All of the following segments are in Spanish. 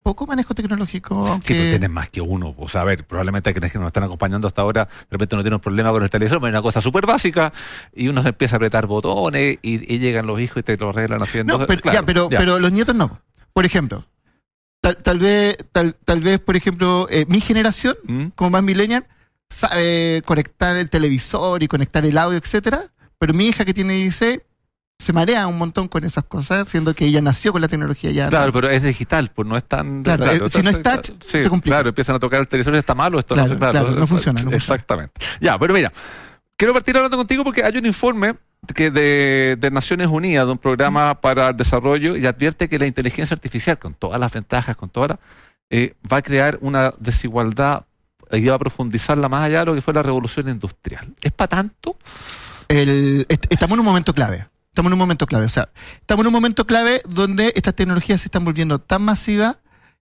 poco manejo tecnológico. Aunque... Sí, pero tienes más que uno. O sea, a ver, probablemente quienes nos están acompañando hasta ahora, de repente uno tiene un problema con el televisor, pero es una cosa súper básica, y uno se empieza a apretar botones, y llegan los hijos y te lo arreglan así. No, Entonces, pero los nietos no. Por ejemplo, tal vez, por ejemplo, mi generación, como más millennial, sabe conectar el televisor y conectar el audio, etcétera, pero mi hija que tiene 16 se marea un montón con esas cosas, siendo que ella nació con la tecnología ya. Claro, pero es digital, pues no es tan... Claro, si no es touch, se complica. Claro, empiezan a tocar el televisor y está malo, esto claro, no, claro, no funciona. Exactamente. Ya, pero mira, quiero partir hablando contigo porque hay un informe que de Naciones Unidas, de un programa para el desarrollo, y advierte que la inteligencia artificial, con todas las ventajas, con todas va a crear una desigualdad y va a profundizarla más allá de lo que fue la revolución industrial. ¿Es para tanto? Estamos en un momento clave. Estamos en un momento clave. O sea, estamos en un momento clave donde estas tecnologías se están volviendo tan masivas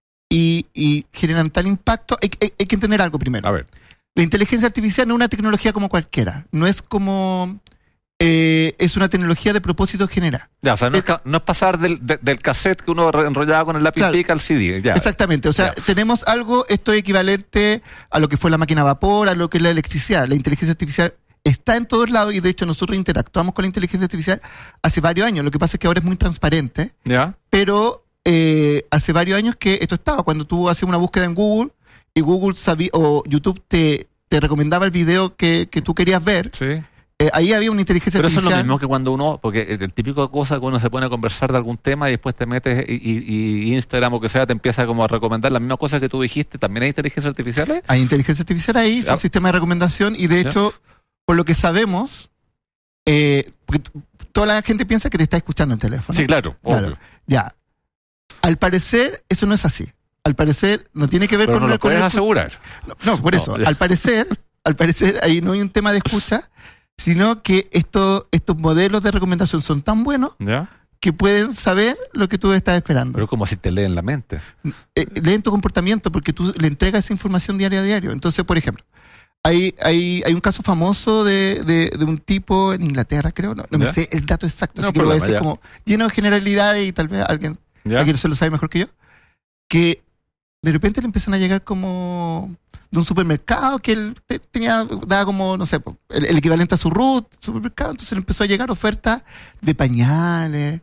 y generan tal impacto. Hay que entender algo primero. A ver. La inteligencia artificial no es una tecnología como cualquiera. No es como... es una tecnología de propósito general. Ya, o sea, no es pasar del cassette que uno enrollaba con el lápiz pica al CD. Ya. Exactamente. O sea, tenemos algo, esto es equivalente a lo que fue la máquina a vapor, a lo que es la electricidad. La inteligencia artificial está en todos lados y de hecho nosotros interactuamos con la inteligencia artificial hace varios años. Lo que pasa es que ahora es muy transparente, pero hace varios años que esto estaba. Cuando tú haces una búsqueda en Google y Google sabía, o YouTube te recomendaba el video que tú querías ver, ahí había una inteligencia artificial. Pero eso es lo mismo que cuando uno, porque el típico cosa que uno se pone a conversar de algún tema y después te metes y Instagram o que sea te empieza como a recomendar la misma cosa que tú dijiste. ¿También hay inteligencia artificial? Hay inteligencia artificial ahí, es un sistema de recomendación y de hecho... Por lo que sabemos, porque toda la gente piensa que te está escuchando en teléfono. Sí, claro. Obvio. Ya. Al parecer, eso no es así. Al parecer, no tiene que ver pero con... no lo puedes asegurar. No, por eso. Al parecer, ahí no hay un tema de escucha, sino que estos modelos de recomendación son tan buenos que pueden saber lo que tú estás esperando. Pero como si te leen la mente. Leen tu comportamiento porque tú le entregas esa información diaria a diario. Entonces, por ejemplo... Hay un caso famoso de un tipo en Inglaterra, creo, no me sé el dato exacto, así que lo voy a decir como lleno de generalidades y tal vez alguien se lo sabe mejor que yo, que de repente le empiezan a llegar como de un supermercado que él daba como, no sé, el equivalente a su root, supermercado, entonces le empezó a llegar ofertas de pañales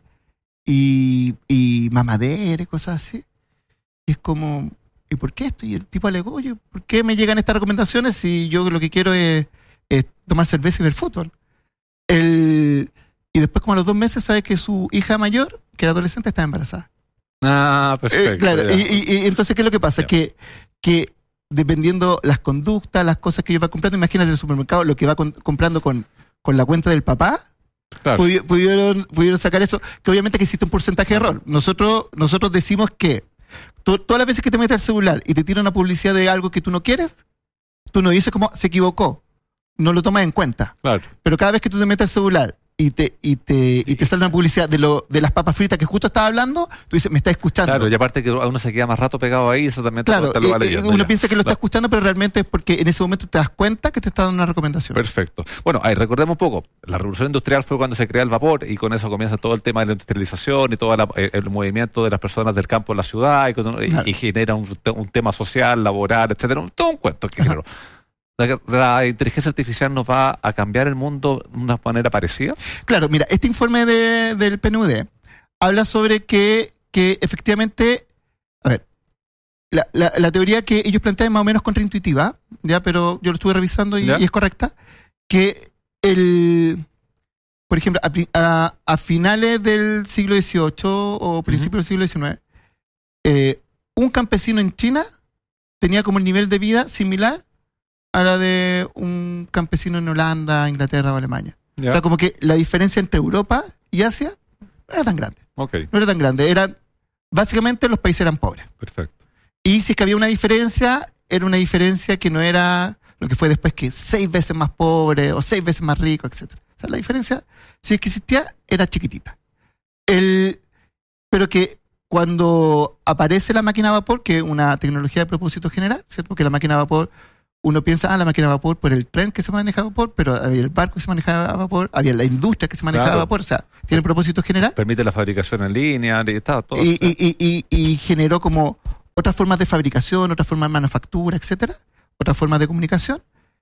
y mamadera y cosas así. Y es como... ¿Y por qué esto? Y el tipo alegó, oye, ¿por qué me llegan estas recomendaciones si yo lo que quiero es tomar cerveza y ver fútbol? Y después, como a los 2 meses, sabe que su hija mayor, que era adolescente, estaba embarazada. Ah, perfecto. Claro, y entonces, ¿qué es lo que pasa? Que dependiendo las conductas, las cosas que yo va comprando, imagínate el supermercado, lo que va comprando con la cuenta del papá, claro. pudieron sacar eso, que obviamente que existe un porcentaje de error. Nosotros decimos que todas las veces que te metes al celular y te tira una publicidad de algo que tú no quieres, tú no dices como se equivocó, no lo tomas en cuenta. Claro. Pero cada vez que tú te metes al celular y te sale una publicidad de las papas fritas que justo estaba hablando, tú dices, me está escuchando. Claro, y aparte que uno se queda más rato pegado ahí, eso también claro, te lo va leyendo. Uno piensa que lo está escuchando, pero realmente es porque en ese momento te das cuenta que te está dando una recomendación. Perfecto. Bueno, ahí recordemos un poco, la revolución industrial fue cuando se crea el vapor y con eso comienza todo el tema de la industrialización y todo el movimiento de las personas del campo a la ciudad y genera un tema social, laboral, etcétera, todo un cuento que generó. ¿La inteligencia artificial nos va a cambiar el mundo de una manera parecida? Claro, mira, este informe del PNUD habla sobre que efectivamente, a ver, la teoría que ellos plantean es más o menos contraintuitiva, ya, pero yo lo estuve revisando y es correcta, que por ejemplo, a finales del siglo XVIII o principios del siglo XIX, un campesino en China tenía como el nivel de vida similar a la de un campesino en Holanda, Inglaterra o Alemania. O sea, como que la diferencia entre Europa y Asia no era tan grande. Okay. No era tan grande. Básicamente los países eran pobres. Perfecto. Y si es que había una diferencia, era una diferencia que no era lo que fue después, que 6 veces más pobre o 6 veces más rico, etc. O sea, la diferencia, si es que existía, era chiquitita. Pero que cuando aparece la máquina a vapor, que es una tecnología de propósito general, ¿cierto? Porque la máquina a vapor, uno piensa, la máquina a vapor por el tren que se maneja a vapor, pero había el barco que se manejaba a vapor, había la industria que se manejaba a vapor, o sea, tiene propósito general. Permite la fabricación en línea, y todo. Y generó como otras formas de fabricación, otras formas de manufactura, etcétera, otras formas de comunicación.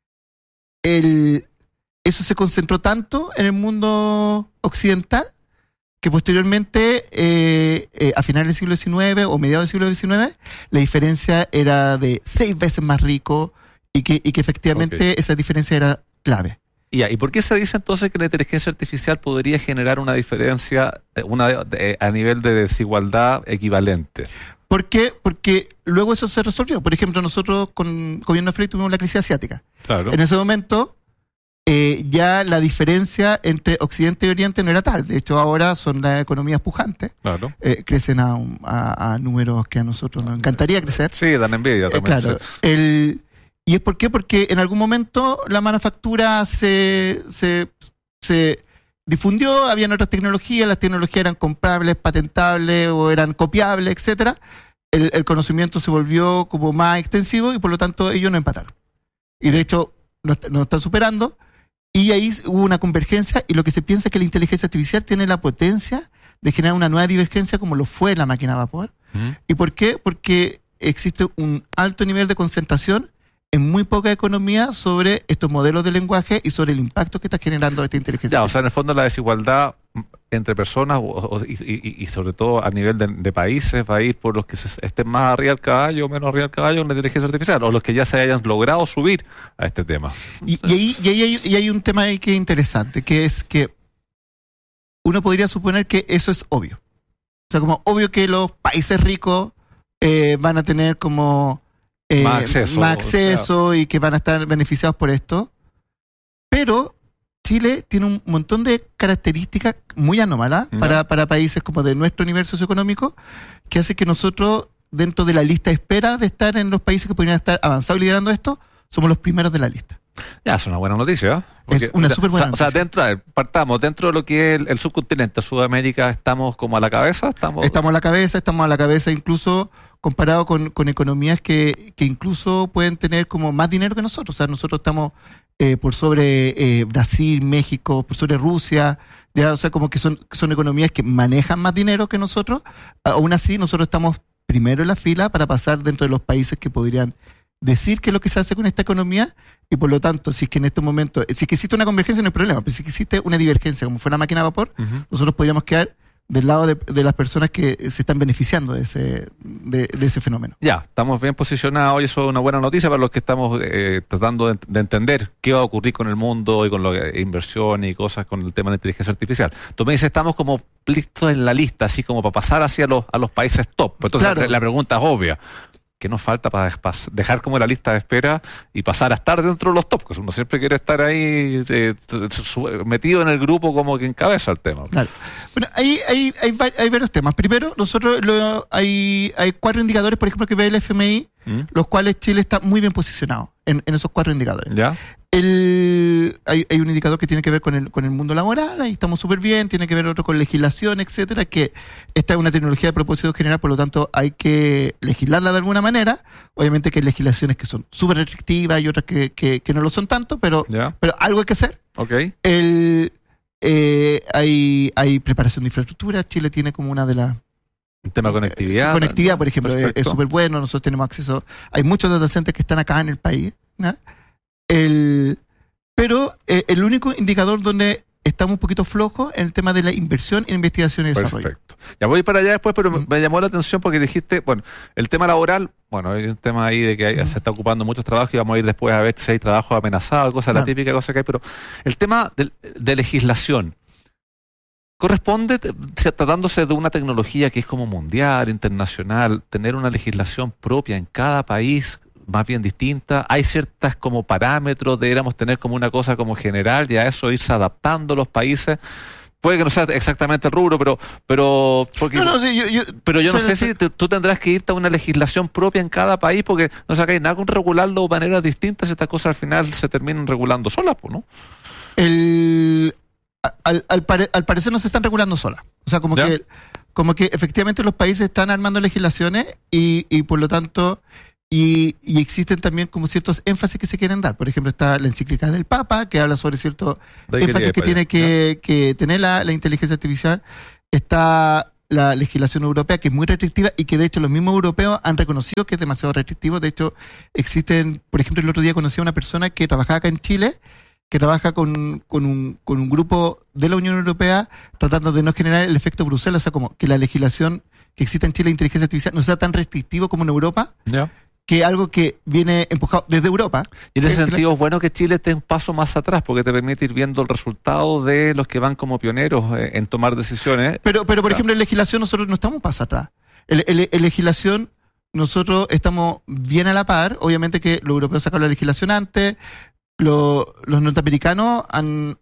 Eso se concentró tanto en el mundo occidental que posteriormente, a finales del siglo XIX o mediados del siglo XIX, la diferencia era de 6 veces más rico y que efectivamente esa diferencia era clave. ¿Y por qué se dice entonces que la inteligencia artificial podría generar una diferencia a nivel de desigualdad equivalente? ¿Por qué? Porque luego eso se resolvió. Por ejemplo, nosotros con el gobierno de Frei tuvimos la crisis asiática. Claro. En ese momento ya la diferencia entre Occidente y Oriente no era tal. De hecho, ahora son las economías pujantes. Claro. Crecen a números que a nosotros nos encantaría crecer. Sí, dan envidia también. Claro. Sí. ¿Y es por qué? Porque en algún momento la manufactura se difundió, habían otras tecnologías, las tecnologías eran comprables, patentables o eran copiables, etcétera. El conocimiento se volvió como más extensivo y por lo tanto ellos no empataron. Y de hecho nos están superando y ahí hubo una convergencia y lo que se piensa es que la inteligencia artificial tiene la potencia de generar una nueva divergencia como lo fue la máquina a vapor. ¿Y por qué? Porque existe un alto nivel de concentración en muy poca economía sobre estos modelos de lenguaje y sobre el impacto que está generando esta inteligencia. O sea, en el fondo la desigualdad entre personas y sobre todo a nivel de países va a ir por los que estén más arriba del caballo o menos arriba del caballo en la inteligencia artificial, o los que ya se hayan logrado subir a este tema. Y ahí hay un tema ahí que es interesante, que es que uno podría suponer que eso es obvio. O sea, como obvio que los países ricos van a tener como más acceso y que van a estar beneficiados por esto, pero Chile tiene un montón de características muy anómalas para países como de nuestro nivel socioeconómico, que hace que nosotros, dentro de la lista de espera de estar en los países que podrían estar avanzados liderando esto, somos los primeros de la lista. Ya, es una buena noticia. Porque, es una súper buena noticia. O sea, partamos dentro de lo que es el subcontinente, Sudamérica, estamos como a la cabeza. Estamos a la cabeza incluso comparado con economías que incluso pueden tener como más dinero que nosotros. O sea, nosotros estamos por sobre Brasil, México, por sobre Rusia, ya, o sea, como que son economías que manejan más dinero que nosotros. Aún así, nosotros estamos primero en la fila para pasar dentro de los países que podrían decir qué es lo que se hace con esta economía, y por lo tanto, si es que en este momento, si es que existe una convergencia no hay problema, pero si es que existe una divergencia, como fue la máquina a vapor, nosotros podríamos quedar del lado de las personas que se están beneficiando de ese fenómeno. Ya, estamos bien posicionados y eso es una buena noticia para los que estamos tratando de entender qué va a ocurrir con el mundo y con la inversión y cosas con el tema de la inteligencia artificial. Tú me dices, estamos como listos en la lista, así como para pasar hacia a los países top. Entonces claro, la pregunta es obvia. ¿Qué nos falta para dejar como la lista de espera y pasar a estar dentro de los top? Porque uno siempre quiere estar ahí metido en el grupo como que encabeza el tema. Claro. Bueno, hay varios temas. Primero, nosotros hay 4 indicadores, por ejemplo, que ve el FMI, los cuales Chile está muy bien posicionado en esos 4 indicadores. ¿Ya? Hay un indicador que tiene que ver con el mundo laboral, ahí estamos súper bien, tiene que ver otro con legislación, etcétera, que esta es una tecnología de propósito general, por lo tanto hay que legislarla de alguna manera. Obviamente que hay legislaciones que son súper restrictivas y otras que no lo son tanto, pero algo hay que hacer. Okay. Hay preparación de infraestructura. Chile tiene como una de las... El tema de conectividad. Conectividad, por ejemplo, es súper bueno, nosotros tenemos acceso, hay muchos data centers que están acá en el país, ¿no? Pero el único indicador donde estamos un poquito flojos es el tema de la inversión en investigación y desarrollo. Perfecto. Ya voy para allá después, pero me llamó la atención porque dijiste, bueno, el tema laboral, bueno, hay un tema ahí de que se está ocupando muchos trabajos y vamos a ir después a ver si hay trabajos amenazados, cosas, la típica cosa que hay, pero el tema de legislación, ¿corresponde, tratándose de una tecnología que es como mundial, internacional, tener una legislación propia en cada país, más bien distinta? ¿Hay ciertas como parámetros, deberíamos tener como una cosa como general y a eso irse adaptando los países? Puede que no sea exactamente el rubro, pero yo no sé si tú tendrás que irte a una legislación propia en cada país, porque no sacáis nada con regularlo de maneras distintas, estas cosas al final se terminan regulando solas, ¿no? Al parecer no se están regulando solas. O sea, como que efectivamente los países están armando legislaciones y por lo tanto... Y existen también como ciertos énfasis que se quieren dar. Por ejemplo, está la encíclica del Papa, que habla sobre ciertos énfasis que tiene que tener la inteligencia artificial. Está la legislación europea, que es muy restrictiva y que de hecho los mismos europeos han reconocido que es demasiado restrictivo. De hecho, existen, por ejemplo, el otro día conocí a una persona que trabajaba acá en Chile, que trabaja con un grupo de la Unión Europea tratando de no generar el efecto Bruselas, o sea, como que la legislación que existe en Chile de inteligencia artificial no sea tan restrictivo como en Europa, que algo que viene empujado desde Europa. Y en ese sentido es bueno que Chile esté un paso más atrás, porque te permite ir viendo el resultado de los que van como pioneros en tomar decisiones. Pero por ejemplo, en legislación nosotros no estamos un paso atrás. En legislación nosotros estamos bien a la par. Obviamente que los europeos sacaron la legislación antes. Los norteamericanos han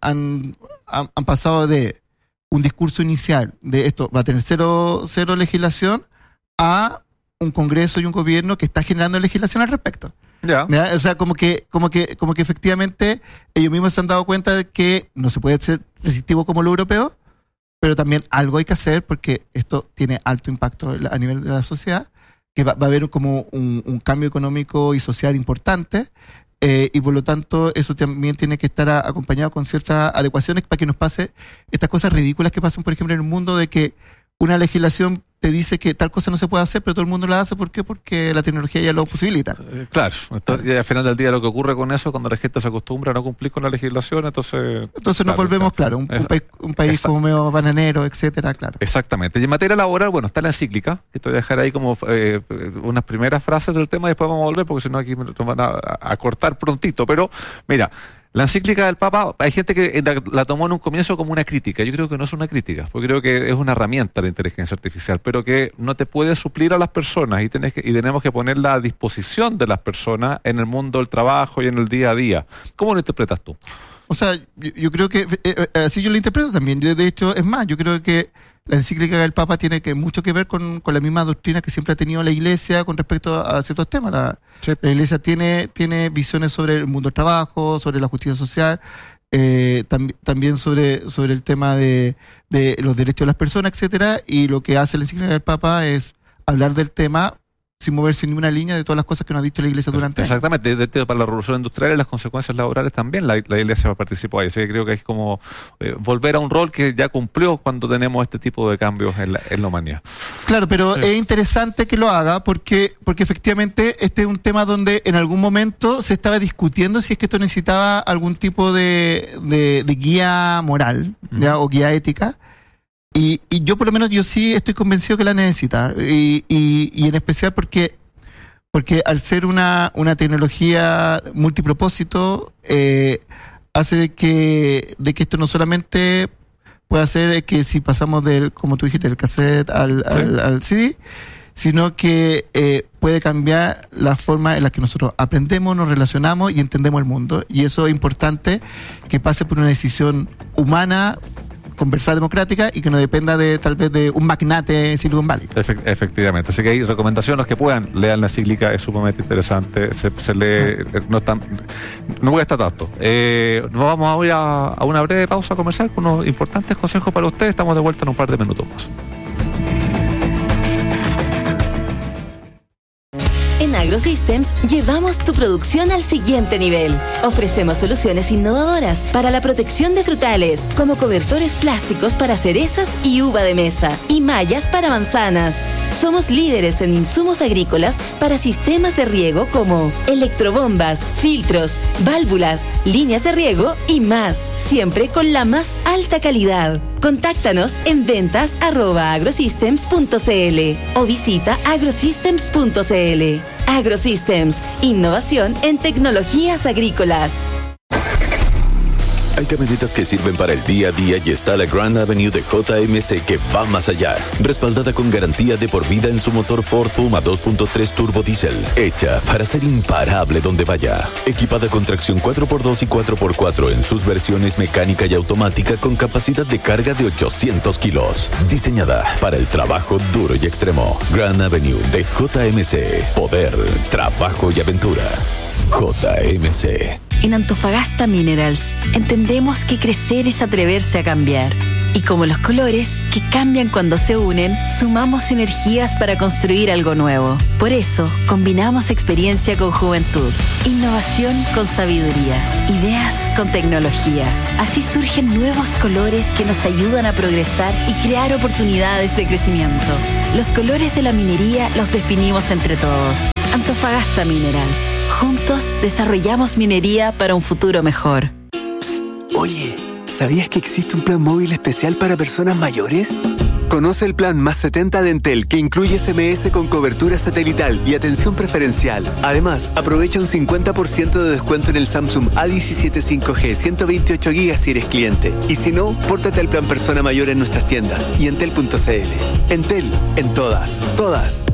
pasado de un discurso inicial de esto va a tener cero legislación a un Congreso y un gobierno que está generando legislación al respecto. O sea, como que efectivamente ellos mismos se han dado cuenta de que no se puede ser restrictivo como lo europeo, pero también algo hay que hacer porque esto tiene alto impacto a nivel de la sociedad, que va a haber como un cambio económico y social importante. Y por lo tanto eso también tiene que estar acompañado con ciertas adecuaciones para que nos pase estas cosas ridículas que pasan, por ejemplo, en el mundo, de que una legislación te dice que tal cosa no se puede hacer, pero todo el mundo la hace. ¿Por qué? Porque la tecnología ya lo posibilita. Claro, entonces, y al final del día lo que ocurre con eso, cuando la gente se acostumbra a no cumplir con la legislación, entonces nos volvemos, un país como medio bananero, etcétera, claro. Exactamente. Y en materia laboral, bueno, está la encíclica, que te voy a dejar ahí como unas primeras frases del tema y después vamos a volver, porque si no aquí nos van a cortar prontito. Pero, mira, la encíclica del Papa, hay gente que la tomó en un comienzo como una crítica. Yo creo que no es una crítica, porque creo que es una herramienta la inteligencia artificial, pero que no te puede suplir a las personas y tenemos que ponerla a disposición de las personas en el mundo del trabajo y en el día a día. ¿Cómo lo interpretas tú? O sea, yo creo que así yo lo interpreto también. De hecho, es más, yo creo que la encíclica del Papa tiene mucho que ver con la misma doctrina que siempre ha tenido la Iglesia con respecto a ciertos temas. La Iglesia tiene visiones sobre el mundo del trabajo, sobre la justicia social, también sobre el tema de los derechos de las personas, etcétera. Y lo que hace la encíclica del Papa es hablar del tema sin moverse ni una línea de todas las cosas que nos ha dicho la Iglesia durante años. Exactamente, de hecho, para la revolución industrial y las consecuencias laborales también la Iglesia participó ahí. Así que creo que es como volver a un rol que ya cumplió cuando tenemos este tipo de cambios en la humanidad. Claro, pero es interesante que lo haga porque efectivamente este es un tema donde en algún momento se estaba discutiendo si es que esto necesitaba algún tipo de guía moral, ¿ya? O guía ética. Y yo por lo menos yo sí estoy convencido que la necesita, y en especial porque al ser una tecnología multipropósito, hace de que esto no solamente puede hacer que si pasamos como tú dijiste, del cassette al CD, sino que puede cambiar la forma en la que nosotros aprendemos, nos relacionamos y entendemos el mundo. Y eso es importante, que pase por una decisión humana, conversar democrática, y que no dependa tal vez de un magnate en Silicon Valley. Efectivamente, así que hay recomendaciones que puedan, lean la encíclica, es sumamente interesante, se lee, no voy a estar tanto. Nos vamos a ir a una breve pausa comercial con unos importantes consejos para ustedes. Estamos de vuelta en un par de minutos más. En AgroSystems llevamos tu producción al siguiente nivel. Ofrecemos soluciones innovadoras para la protección de frutales, como cobertores plásticos para cerezas y uva de mesa, y mallas para manzanas. Somos líderes en insumos agrícolas para sistemas de riego como electrobombas, filtros, válvulas, líneas de riego y más, siempre con la más alta calidad. Contáctanos en ventas@agrosystems.cl o visita agrosystems.cl. AgroSystems, innovación en tecnologías agrícolas. Hay camionetas que sirven para el día a día y está la Grand Avenue de JMC que va más allá. Respaldada con garantía de por vida en su motor Ford Puma 2.3 Turbo Diesel. Hecha para ser imparable donde vaya. Equipada con tracción 4x2 y 4x4 en sus versiones mecánica y automática con capacidad de carga de 800 kilos. Diseñada para el trabajo duro y extremo. Grand Avenue de JMC. Poder, trabajo y aventura. JMC. En Antofagasta Minerals entendemos que crecer es atreverse a cambiar. Y como los colores, que cambian cuando se unen, sumamos energías para construir algo nuevo. Por eso, combinamos experiencia con juventud, innovación con sabiduría, ideas con tecnología. Así surgen nuevos colores que nos ayudan a progresar y crear oportunidades de crecimiento. Los colores de la minería los definimos entre todos. Antofagasta Minerals. Juntos desarrollamos minería para un futuro mejor. Psst, oye, ¿sabías que existe un plan móvil especial para personas mayores? Conoce el plan Más 70 de Entel, que incluye SMS con cobertura satelital y atención preferencial. Además, aprovecha un 50% de descuento en el Samsung A17 5G 128 GB si eres cliente. Y si no, pórtate al plan Persona Mayor en nuestras tiendas y entel.cl. Entel, en todas, todas.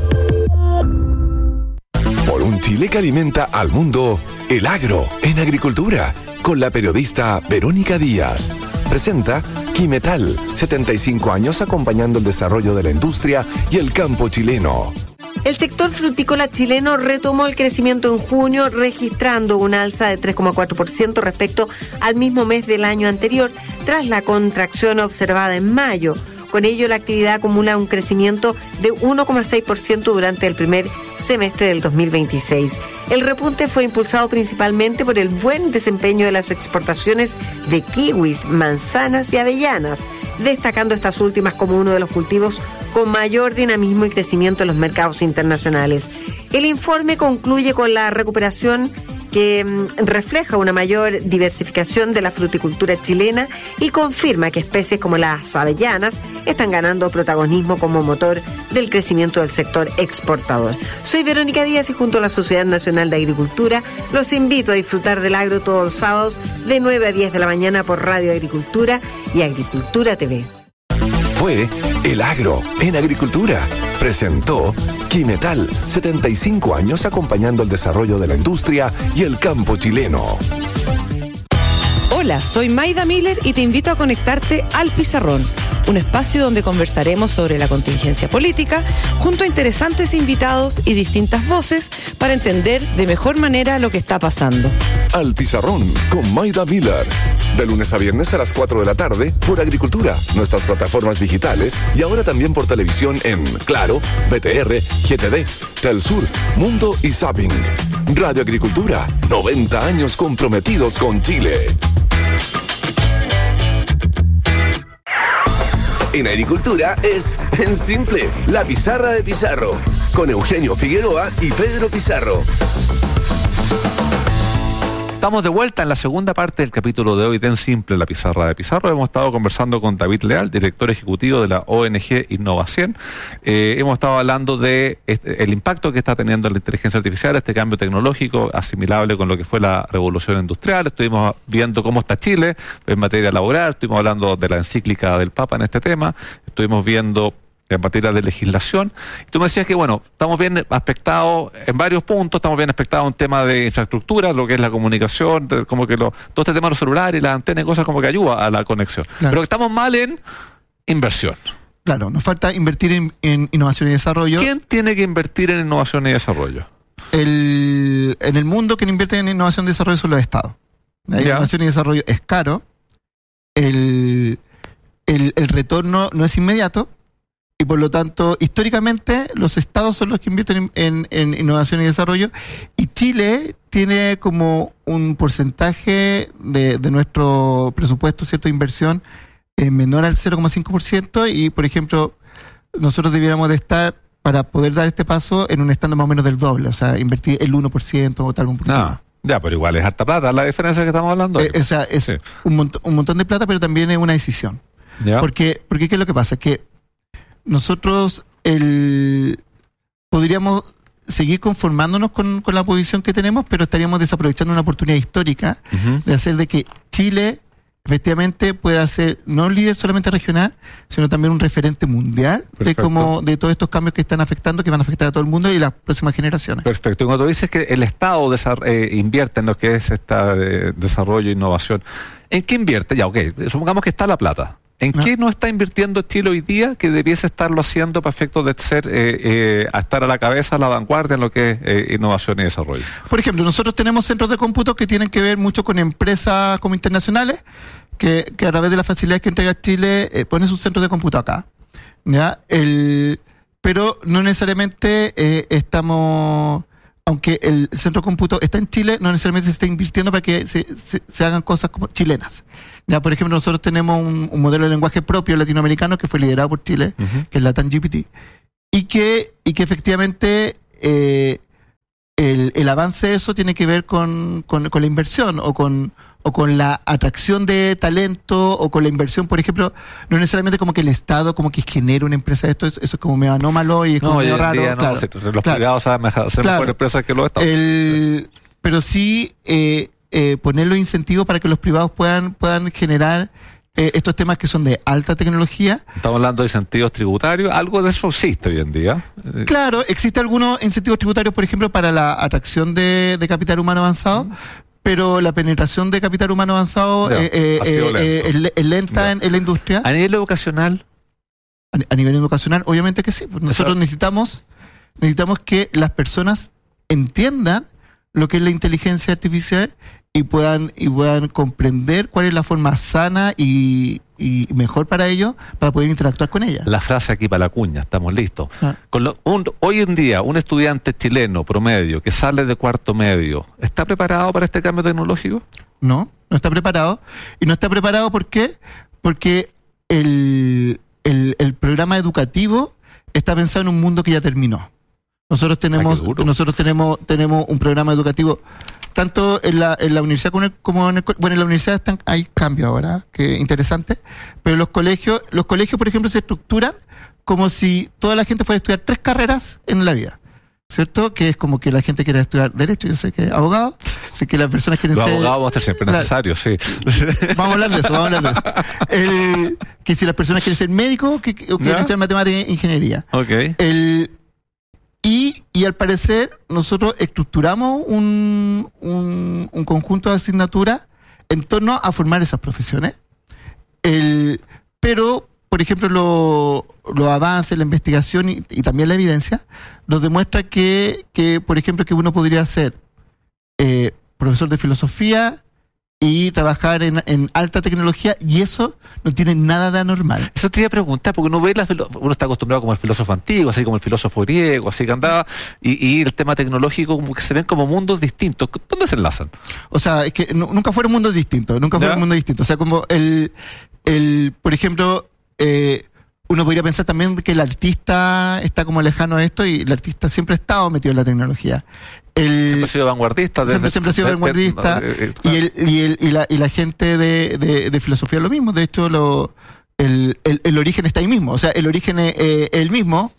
Por un Chile que alimenta al mundo, el agro en agricultura, con la periodista Verónica Díaz. Presenta Quimetal, 75 años acompañando el desarrollo de la industria y el campo chileno. El sector frutícola chileno retomó el crecimiento en junio, registrando una alza de 3,4% respecto al mismo mes del año anterior, tras la contracción observada en mayo. Con ello, la actividad acumula un crecimiento de 1,6% durante el primer semestre del 2026. El repunte fue impulsado principalmente por el buen desempeño de las exportaciones de kiwis, manzanas y avellanas, destacando estas últimas como uno de los cultivos con mayor dinamismo y crecimiento en los mercados internacionales. El informe concluye con la recuperación que refleja una mayor diversificación de la fruticultura chilena y confirma que especies como las avellanas están ganando protagonismo como motor del crecimiento del sector exportador. Soy Verónica Díaz y junto a la Sociedad Nacional de Agricultura los invito a disfrutar del agro todos los sábados de 9 a 10 de la mañana por Radio Agricultura y Agricultura TV. Fue El Agro en Agricultura. Presentó Quimetal, 75 años acompañando el desarrollo de la industria y el campo chileno. Hola, soy Maida Miller y te invito a conectarte al Pizarrón, un espacio donde conversaremos sobre la contingencia política junto a interesantes invitados y distintas voces para entender de mejor manera lo que está pasando. Al Pizarrón con Maida Miller. De lunes a viernes a las 4 de la tarde por Agricultura, nuestras plataformas digitales y ahora también por televisión en Claro, BTR, GTD, Telsur, Mundo y Zapping. Radio Agricultura, 90 años comprometidos con Chile. En Agricultura es en simple, la pizarra de Pizarro, con Eugenio Figueroa y Pedro Pizarro. Estamos de vuelta en la segunda parte del capítulo de hoy de En Simple, la pizarra de Pizarro. Hemos estado conversando con David Leal, director ejecutivo de la ONG Innovación. Hemos estado hablando de el impacto que está teniendo la inteligencia artificial, este cambio tecnológico asimilable con lo que fue la revolución industrial. Estuvimos viendo cómo está Chile en materia laboral, estuvimos hablando de la encíclica del Papa en este tema, estuvimos viendo en materia de legislación. Tú me decías que, bueno, estamos bien aspectados en varios puntos, estamos bien aspectados en un tema de infraestructura, lo que es la comunicación, como que todo este tema de los celulares y las antenas y cosas como que ayuda a la conexión. Claro. Pero estamos mal en inversión. Claro, nos falta invertir en innovación y desarrollo. ¿Quién tiene que invertir en innovación y desarrollo? En el mundo, quien invierte en innovación y desarrollo son los estados. La innovación y desarrollo es caro, el retorno no es inmediato, y por lo tanto, históricamente, los estados son los que invierten en innovación y desarrollo, y Chile tiene como un porcentaje de nuestro presupuesto, ¿cierto?, de inversión menor al 0,5%, y por ejemplo, nosotros debiéramos de estar, para poder dar este paso, en un estándar más o menos del doble, o sea, invertir el 1% o tal, un poquito más. Ya, pero igual es harta plata la diferencia que estamos hablando. O sea, es sí, un montón de plata, pero también es una decisión. ¿Ya? Porque ¿qué es lo que pasa? Es que nosotros podríamos seguir conformándonos con la posición que tenemos, pero estaríamos desaprovechando una oportunidad histórica de hacer de que Chile efectivamente pueda ser no un líder solamente regional, sino también un referente mundial de todos estos cambios que están afectando, que van a afectar a todo el mundo y las próximas generaciones. Perfecto. Y cuando dices que el Estado invierte en lo que es desarrollo e innovación, ¿en qué invierte? Ya, supongamos que está la plata. ¿En qué no está invirtiendo Chile hoy día que debiese estarlo haciendo para efectos de ser a estar a la cabeza, a la vanguardia en lo que es innovación y desarrollo? Por ejemplo, nosotros tenemos centros de cómputo que tienen que ver mucho con empresas como internacionales que a través de las facilidades que entrega Chile pone sus centros de cómputo acá, ¿ya? Pero no necesariamente estamos, aunque el centro de cómputo está en Chile, no necesariamente se está invirtiendo para que se hagan cosas como chilenas. Ya, por ejemplo, nosotros tenemos un modelo de lenguaje propio latinoamericano que fue liderado por Chile, que es Latam GPT, y que efectivamente el avance de eso tiene que ver con la inversión o con la atracción de talento o con la inversión, por ejemplo, no necesariamente como que el Estado como que genere una empresa de esto, eso es como medio anómalo y es como medio raro. Los privados saben hacer mejores empresas que los Estados. Pero sí poner los incentivos para que los privados puedan generar estos temas que son de alta tecnología. Estamos hablando de incentivos tributarios, algo de eso existe hoy en día. Claro, existe algunos incentivos tributarios, por ejemplo, para la atracción de capital humano avanzado, pero la penetración de capital humano avanzado es lenta en la industria. ¿A nivel educacional? A nivel educacional, obviamente que sí. Nosotros necesitamos que las personas entiendan lo que es la inteligencia artificial y puedan comprender cuál es la forma sana y mejor para ellos, para poder interactuar con ella. La frase aquí para la cuña, estamos listos. Hoy en día, un estudiante chileno promedio que sale de cuarto medio, ¿está preparado para este cambio tecnológico? No está preparado. Y no está preparado, ¿por qué? Porque el programa educativo está pensado en un mundo que ya terminó. Nosotros tenemos un programa educativo tanto en la universidad como en el bueno, en la universidad hay cambios ahora, que interesante, pero los colegios, por ejemplo, se estructuran como si toda la gente fuera a estudiar 3 carreras en la vida, ¿cierto? Que es como que la gente quiere estudiar Derecho, yo sé que abogado, sé que las personas quieren ser... Los abogados van a ser siempre necesarios, sí. Vamos a hablar de eso. Que si las personas quieren ser médicos o quieren estudiar matemática e ingeniería. Okay. Y al parecer nosotros estructuramos un conjunto de asignaturas en torno a formar esas profesiones. Pero, por ejemplo, los avances, la investigación y también la evidencia nos demuestra que por ejemplo, que uno podría ser profesor de filosofía y trabajar en alta tecnología, y eso no tiene nada de anormal. Eso te iba a preguntar, porque uno está acostumbrado como el filósofo antiguo, así como el filósofo griego, así que andaba, y el tema tecnológico como que se ven como mundos distintos. ¿Dónde se enlazan? O sea, es que nunca fueron mundos distintos, O sea, como por ejemplo, uno podría pensar también que el artista está como lejano a esto, y el artista siempre ha estado metido en la tecnología. Siempre ha sido vanguardista. Siempre ha sido vanguardista. Y la gente de filosofía lo mismo. De hecho, el origen está ahí mismo. O sea, el origen es el mismo.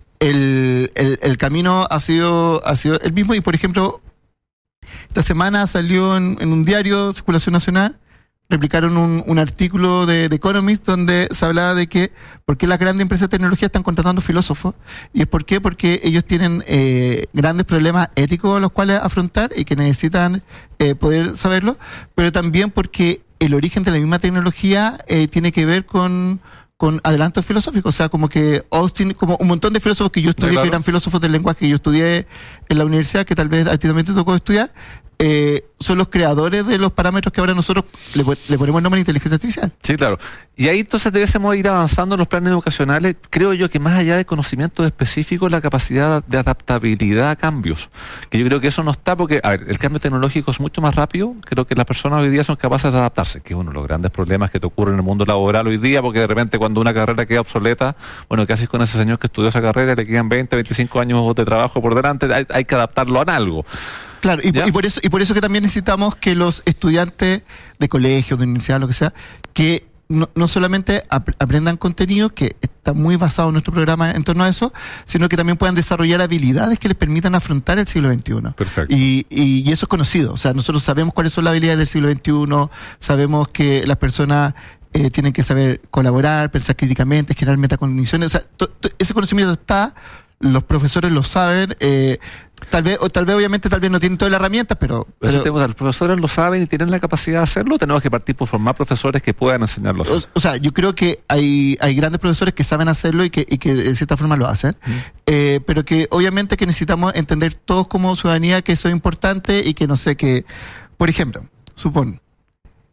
El camino ha sido el mismo. Y, por ejemplo, esta semana salió en un diario, Circulación Nacional, replicaron un artículo de Economist donde se hablaba de que por qué las grandes empresas de tecnología están contratando filósofos, y es porque ellos tienen grandes problemas éticos a los cuales afrontar y que necesitan poder saberlo, pero también porque el origen de la misma tecnología tiene que ver con adelantos filosóficos. O sea, como que Austin, como un montón de filósofos que yo estudié, claro, que eran filósofos del lenguaje que yo estudié en la universidad, que tal vez a ti también te tocó estudiar, son los creadores de los parámetros que ahora nosotros le ponemos nombre a inteligencia artificial. Sí, claro. Y ahí entonces debiésemos ir avanzando en los planes educacionales. Creo yo que más allá de conocimientos específicos, la capacidad de adaptabilidad a cambios, que yo creo que eso no está, porque a ver, el cambio tecnológico es mucho más rápido. Creo que las personas hoy día son capaces de adaptarse, que es uno de los grandes problemas que te ocurren en el mundo laboral hoy día, porque de repente cuando una carrera queda obsoleta, bueno, ¿qué haces con ese señor que estudió esa carrera? Le quedan 20, 25 años de trabajo por delante, hay que adaptarlo a algo. Claro, y por eso que también necesitamos que los estudiantes de colegio, de universidad, lo que sea, que no solamente aprendan contenido, que está muy basado en nuestro programa en torno a eso, sino que también puedan desarrollar habilidades que les permitan afrontar el siglo XXI. Perfecto. Y eso es conocido. O sea, nosotros sabemos cuáles son las habilidades del siglo XXI, sabemos que las personas tienen que saber colaborar, pensar críticamente, generar metacogniciones. O sea, ese conocimiento está, los profesores lo saben, tal vez obviamente no tienen todas las herramientas, pero los profesores lo saben y tienen la capacidad de hacerlo. Tenemos que partir por formar profesores que puedan enseñarlos. O sea, yo creo que hay grandes profesores que saben hacerlo y que de cierta forma lo hacen, pero que obviamente que necesitamos entender todos como ciudadanía que eso es importante, y que no sé, que por ejemplo, supón,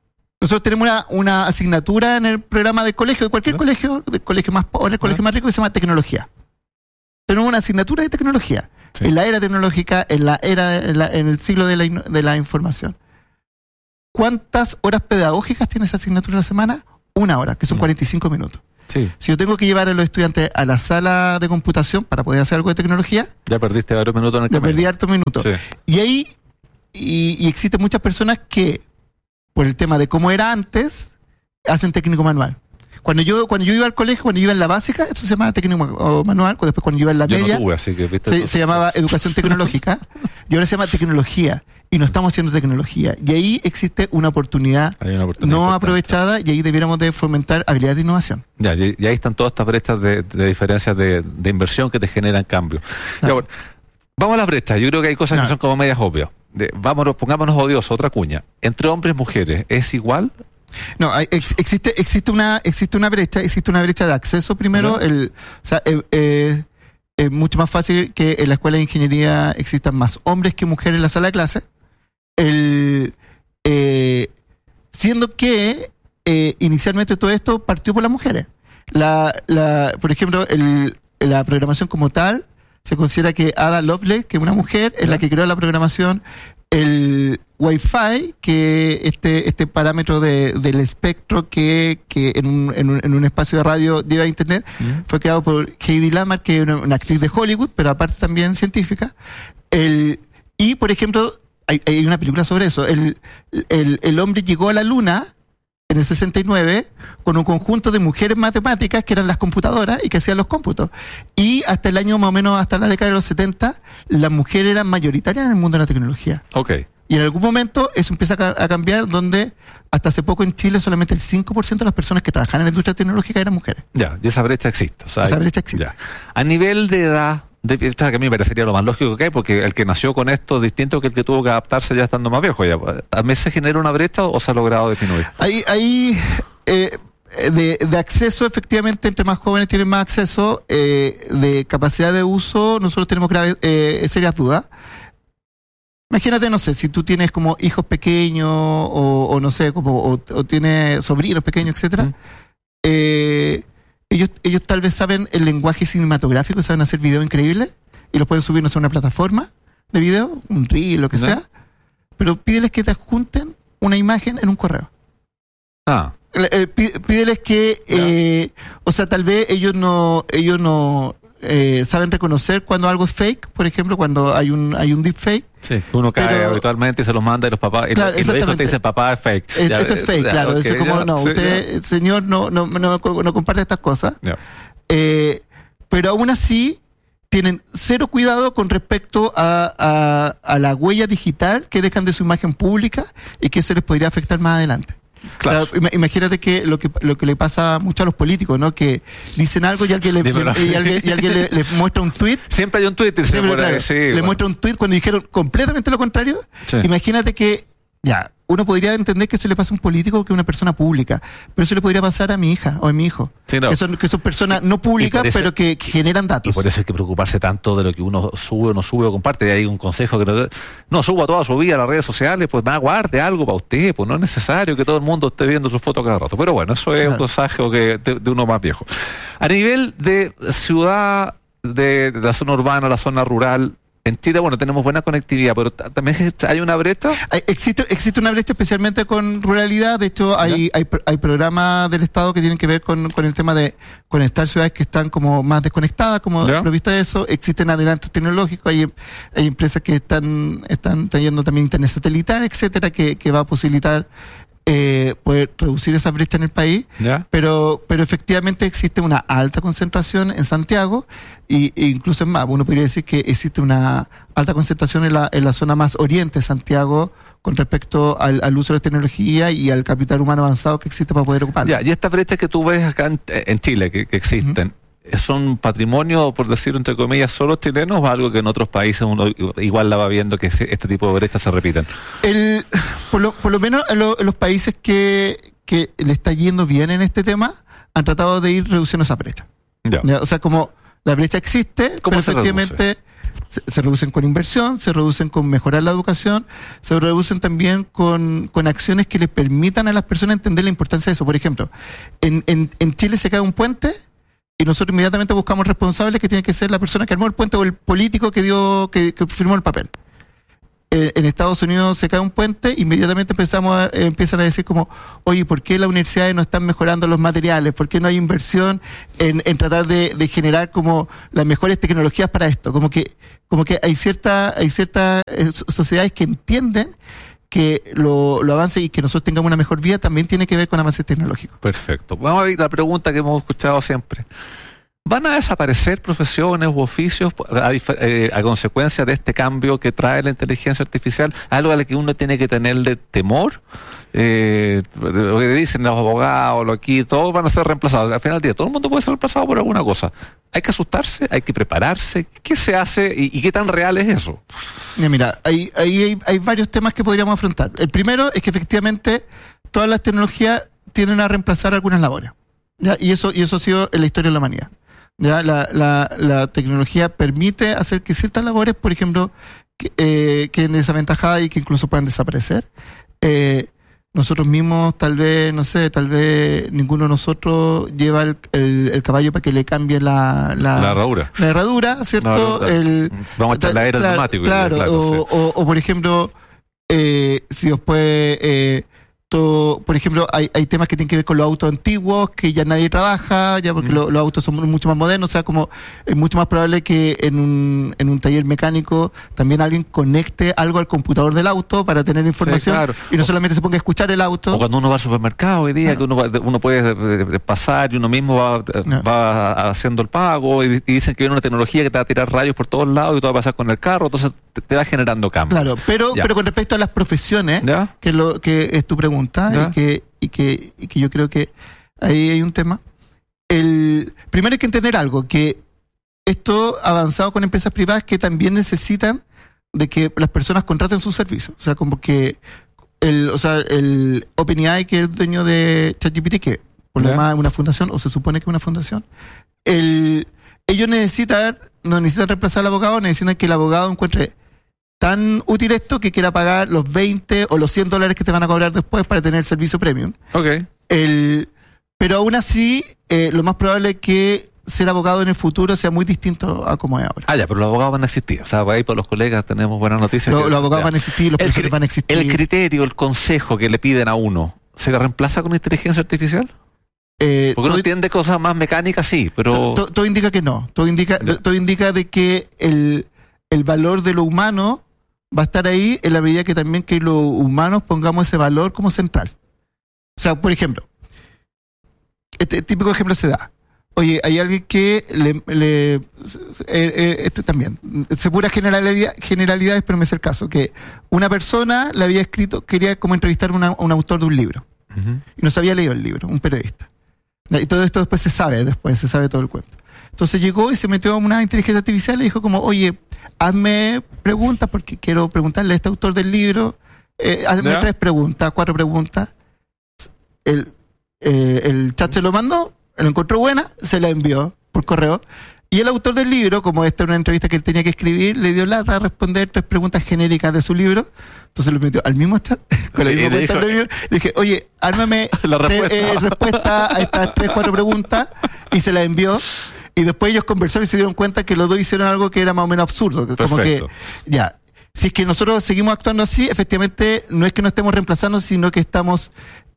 Nosotros tenemos una asignatura en el programa de colegio, de cualquier colegio, del colegio más pobre, el colegio más rico, que se llama tecnología. Tenemos una asignatura de tecnología. Sí. En la era tecnológica, en el siglo de la información. ¿Cuántas horas pedagógicas tiene esa asignatura a la semana? 1 hora, que son 45 minutos. Sí. Si yo tengo que llevar a los estudiantes a la sala de computación para poder hacer algo de tecnología, ya perdiste varios minutos en el camino. Ya perdí hartos minutos. Sí. Y ahí existen muchas personas que, por el tema de cómo era antes, hacen técnico manual. Cuando yo iba al colegio, cuando yo iba en la básica, eso se llamaba técnico manual. Después cuando yo iba en la media, no tuve, así que, ¿viste? Se llamaba educación tecnológica. Y ahora se llama tecnología. Y no estamos haciendo tecnología. Y ahí existe una oportunidad no aprovechada, y ahí debiéramos de fomentar habilidades de innovación. Y ahí están todas estas brechas de diferencias de inversión que te generan cambio. Ya, bueno, vamos a las brechas. Yo creo que hay cosas que son como medias obvias. Pongámonos odiosos, otra cuña. Entre hombres y mujeres, ¿es igual? No, existe una brecha de acceso primero. Es mucho más fácil que en la escuela de ingeniería existan más hombres que mujeres en la sala de clase. Siendo que inicialmente todo esto partió por las mujeres. Por ejemplo, la programación como tal, se considera que Ada Lovelace, que es una mujer, es la que creó la programación. El Wi-Fi, que este parámetro del espectro que en un espacio de radio lleva a Internet, fue creado por Heidi Lamar, que es una actriz de Hollywood, pero aparte también científica. Y, por ejemplo, hay una película sobre eso. El hombre llegó a la luna en el 69 con un conjunto de mujeres matemáticas que eran las computadoras y que hacían los cómputos. Y hasta el año más o menos, hasta la década de los 70, las mujeres eran mayoritarias en el mundo de la tecnología. Okay. Y en algún momento eso empieza a cambiar, donde hasta hace poco en Chile solamente el 5% de las personas que trabajan en la industria tecnológica eran mujeres. Ya, y esa brecha existe. O sea, esa brecha existe. Ya. A nivel de edad, que a mí me parecería lo más lógico que hay, porque el que nació con esto es distinto que el que tuvo que adaptarse ya estando más viejo. Ya. ¿A mí se genera una brecha o se ha logrado disminuir? De acceso, efectivamente, entre más jóvenes tienen más acceso. De capacidad de uso, nosotros tenemos serias dudas. Imagínate, no sé, si tú tienes como hijos pequeños o no sé, o tienes sobrinos pequeños, etcétera. Ellos tal vez saben el lenguaje cinematográfico, saben hacer videos increíbles y los pueden subir, no sé, a una plataforma de video, un reel, lo que sea, pero pídeles que te adjunten una imagen en un correo. Pídeles que, o sea, tal vez ellos no saben reconocer cuando algo es fake, por ejemplo, cuando hay un deepfake. Sí, uno cae habitualmente y se los manda y los papás, y los hijos te dicen, papá, es fake. Esto es fake, claro. Okay, eso como, no, usted, señor, no comparte estas cosas. Pero aún así, tienen cero cuidado con respecto a la huella digital que dejan de su imagen pública y que eso les podría afectar más adelante. Claro. O sea, imagínate que lo que le pasa mucho a los políticos, ¿no? Que dicen algo y alguien le muestra un tweet. Siempre hay un tweet. Le muestra un tweet cuando dijeron completamente lo contrario. Sí. Imagínate que uno podría entender que eso le pasa a un político que es una persona pública, pero eso le podría pasar a mi hija o a mi hijo. Sí, no. que son personas no públicas, pero que generan datos. Y por eso hay que preocuparse tanto de lo que uno sube o no sube o comparte. Y hay un consejo que no suba toda su vida a las redes sociales, pues más guarde algo para usted, pues no es necesario que todo el mundo esté viendo sus fotos cada rato. Pero bueno, eso es un consejo de uno más viejo. A nivel de ciudad, de la zona urbana, la zona rural, en Chile, bueno, tenemos buena conectividad, pero también hay una brecha. Existe una brecha, especialmente con ruralidad. De hecho, hay programas del Estado que tienen que ver con el tema de conectar ciudades que están como más desconectadas, como provista de eso. Existen adelantos tecnológicos, hay empresas que están trayendo también internet satelital, etcétera, que va a posibilitar poder reducir esa brecha en el país, pero efectivamente existe una alta concentración en Santiago e incluso en más, uno podría decir que existe una alta concentración en la zona más oriente de Santiago con respecto al uso de la tecnología y al capital humano avanzado que existe para poder ocuparla. Y estas brechas que tú ves acá en Chile que existen, ¿son patrimonio, por decirlo entre comillas, solo chilenos o algo que en otros países uno igual la va viendo que este tipo de brechas se repiten? Por lo menos en los países que le está yendo bien en este tema han tratado de ir reduciendo esa brecha. O sea, como la brecha existe, pero efectivamente se reducen con inversión, se reducen con mejorar la educación, se reducen también con acciones que le permitan a las personas entender la importancia de eso. Por ejemplo, en Chile se cae un puente y nosotros inmediatamente buscamos responsables, que tiene que ser la persona que armó el puente o el político que firmó el papel. En Estados Unidos se cae un puente, inmediatamente empiezan a decir como, oye, ¿por qué las universidades no están mejorando los materiales? ¿Por qué no hay inversión en tratar de generar como las mejores tecnologías para esto? Como que hay ciertas sociedades que entienden que lo avance y que nosotros tengamos una mejor vida también tiene que ver con avances tecnológicos. Perfecto. Vamos a ver la pregunta que hemos escuchado siempre. ¿Van a desaparecer profesiones u oficios a consecuencia de este cambio que trae la inteligencia artificial? ¿Algo a lo que uno tiene que tenerle temor? Lo que dicen los abogados, todos van a ser reemplazados. Al final del día, todo el mundo puede ser reemplazado por alguna cosa. ¿Hay que asustarse? ¿Hay que prepararse? ¿Qué se hace y qué tan real es eso? Mira, hay varios temas que podríamos afrontar. El primero es que efectivamente todas las tecnologías tienden a reemplazar algunas labores, ¿ya? Y eso ha sido en la historia de la humanidad. Ya la tecnología permite hacer que ciertas labores, por ejemplo, queden desaventajadas y que incluso puedan desaparecer. Nosotros mismos, tal vez ninguno de nosotros lleva el caballo para que le cambie la herradura. La herradura, ¿cierto? Vamos a echar la era automático. Claro, o por ejemplo, si después... por ejemplo, hay temas que tienen que ver con los autos antiguos, que ya nadie trabaja, ya porque los autos son mucho más modernos, o sea, como es mucho más probable que en un taller mecánico también alguien conecte algo al computador del auto para tener información, sí, claro. Y no solamente se ponga a escuchar el auto. O cuando uno va al supermercado hoy día, claro, que uno puede pasar y uno mismo va haciendo el pago y dicen que viene una tecnología que te va a tirar rayos por todos lados y todo va a pasar con el carro, entonces te va generando cambios. Claro, pero con respecto a las profesiones, ¿ya? Que es tu pregunta, y que yo creo que ahí hay un tema. Primero hay que entender algo, que esto ha avanzado con empresas privadas que también necesitan de que las personas contraten sus servicios. O sea, como que el OpenAI, que es el dueño de ChatGPT, que por lo demás es una fundación, o se supone que es una fundación, ellos no necesitan reemplazar al abogado, necesitan que el abogado encuentre tan útil esto que quiera pagar los 20 o los $100 que te van a cobrar después para tener servicio premium. Okay. Pero aún así, lo más probable es que ser abogado en el futuro sea muy distinto a como es ahora. Ya, pero los abogados van a existir. O sea, ahí por los colegas tenemos buenas noticias. Los abogados van a existir, los profesores van a existir. El criterio, el consejo que le piden a uno, ¿se le reemplaza con inteligencia artificial? Porque uno entiende cosas más mecánicas, sí, pero... Todo indica que no. Todo indica de que el valor de lo humano va a estar ahí en la medida que también que los humanos pongamos ese valor como central. O sea, por ejemplo, este típico ejemplo se da. Oye, hay alguien que también, se pura generalidades, pero me es el caso, que una persona le había escrito, quería como entrevistar a un autor de un libro, y no se había leído el libro, un periodista. Y todo esto después se sabe todo el cuento. Entonces llegó y se metió a una inteligencia artificial y dijo como, oye, hazme preguntas porque quiero preguntarle a este autor del libro, hazme 4 preguntas. El chat se lo mandó, lo encontró buena, se la envió por correo. Y el autor del libro, como esta era una entrevista que él tenía que escribir, le dio lata a responder 3 preguntas genéricas de su libro. Entonces lo metió al mismo chat, con la misma cuenta premium. Le dije, oye, ármame la respuesta a estas 4 preguntas, y se la envió. Y después ellos conversaron y se dieron cuenta que los dos hicieron algo que era más o menos absurdo. Como que, si es que nosotros seguimos actuando así, efectivamente no es que no estemos reemplazando, sino que estamos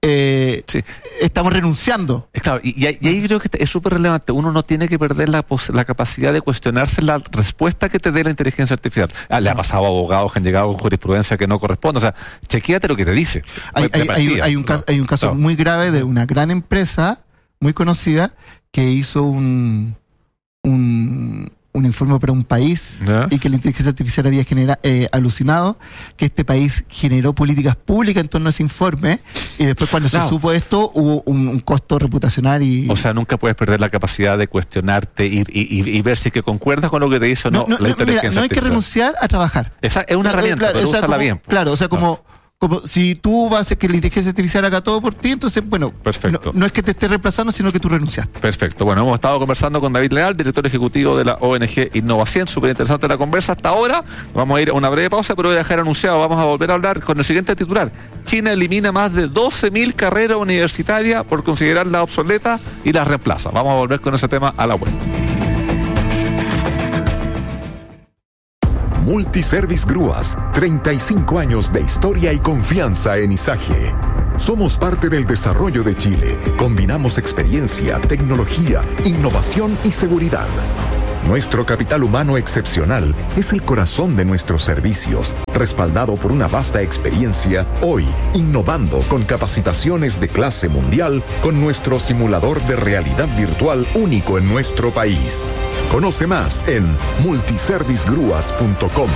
renunciando. Claro, y ahí creo que es súper relevante. Uno no tiene que perder la capacidad de cuestionarse la respuesta que te dé la inteligencia artificial. Le ha pasado a abogados que han llegado con jurisprudencia que no corresponde. O sea, chequéate lo que te dice. Hay un caso muy grave de una gran empresa muy conocida que hizo un informe para un país, y que la inteligencia artificial había alucinado que este país generó políticas públicas en torno a ese informe, y después cuando se supo esto hubo un costo reputacional. O sea, nunca puedes perder la capacidad de cuestionarte y ver si que concuerdas con lo que te dice o no la inteligencia artificial. No hay que renunciar a trabajar. Es una herramienta, pero úsala bien. Claro, o sea, como como si tú vas a hacer que la inteligencia artificial haga todo por ti, entonces, bueno, perfecto. No es que te esté reemplazando, sino que tú renunciaste. Perfecto. Bueno, hemos estado conversando con David Leal, director ejecutivo de la ONG Innovación. Súper interesante la conversa hasta ahora. Vamos a ir a una breve pausa, pero voy a dejar anunciado, vamos a volver a hablar con el siguiente titular. China elimina más de 12.000 carreras universitarias por considerarlas obsoletas y las reemplaza. Vamos a volver con ese tema a la vuelta. Multiservice Grúas, 35 años de historia y confianza en Izaje. Somos parte del desarrollo de Chile. Combinamos experiencia, tecnología, innovación y seguridad. Nuestro capital humano excepcional es el corazón de nuestros servicios, respaldado por una vasta experiencia, hoy innovando con capacitaciones de clase mundial con nuestro simulador de realidad virtual único en nuestro país. Conoce más en multiservicegrúas.com.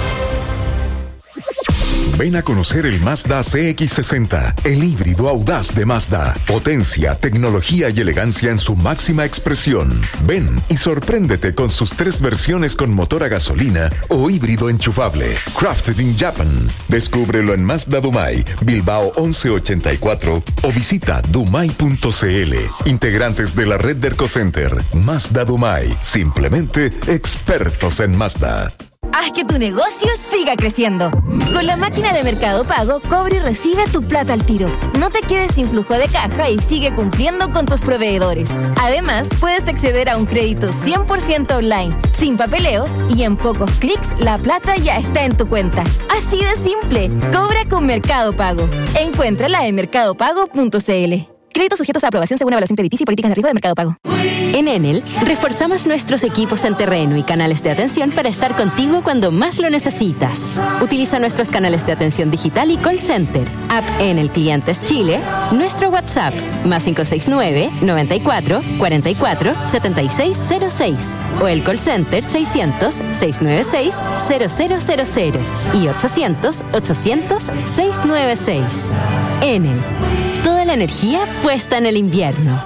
Ven a conocer el Mazda CX-60, el híbrido audaz de Mazda. Potencia, tecnología y elegancia en su máxima expresión. Ven y sorpréndete con sus 3 versiones con motor a gasolina o híbrido enchufable. Crafted in Japan. Descúbrelo en Mazda Dumai, Bilbao 1184 o visita dumai.cl. Integrantes de la red de Ercocenter. Mazda Dumai. Simplemente expertos en Mazda. Haz que tu negocio siga creciendo. Con la máquina de Mercado Pago, cobra y recibe tu plata al tiro. No te quedes sin flujo de caja y sigue cumpliendo con tus proveedores. Además, puedes acceder a un crédito 100% online, sin papeleos y en pocos clics la plata ya está en tu cuenta. Así de simple. Cobra con Mercado Pago. Encuéntrala en mercadopago.cl. Créditos sujetos a aprobación según evaluación crediticia y políticas de riesgo de Mercado Pago. En Enel, reforzamos nuestros equipos en terreno y canales de atención para estar contigo cuando más lo necesitas. Utiliza nuestros canales de atención digital y call center, app Enel Clientes Chile, nuestro WhatsApp, +569 94 44 7606 o el call center 600 696 0000 y 800 800 696. Enel. Toda la energía puesta en el invierno.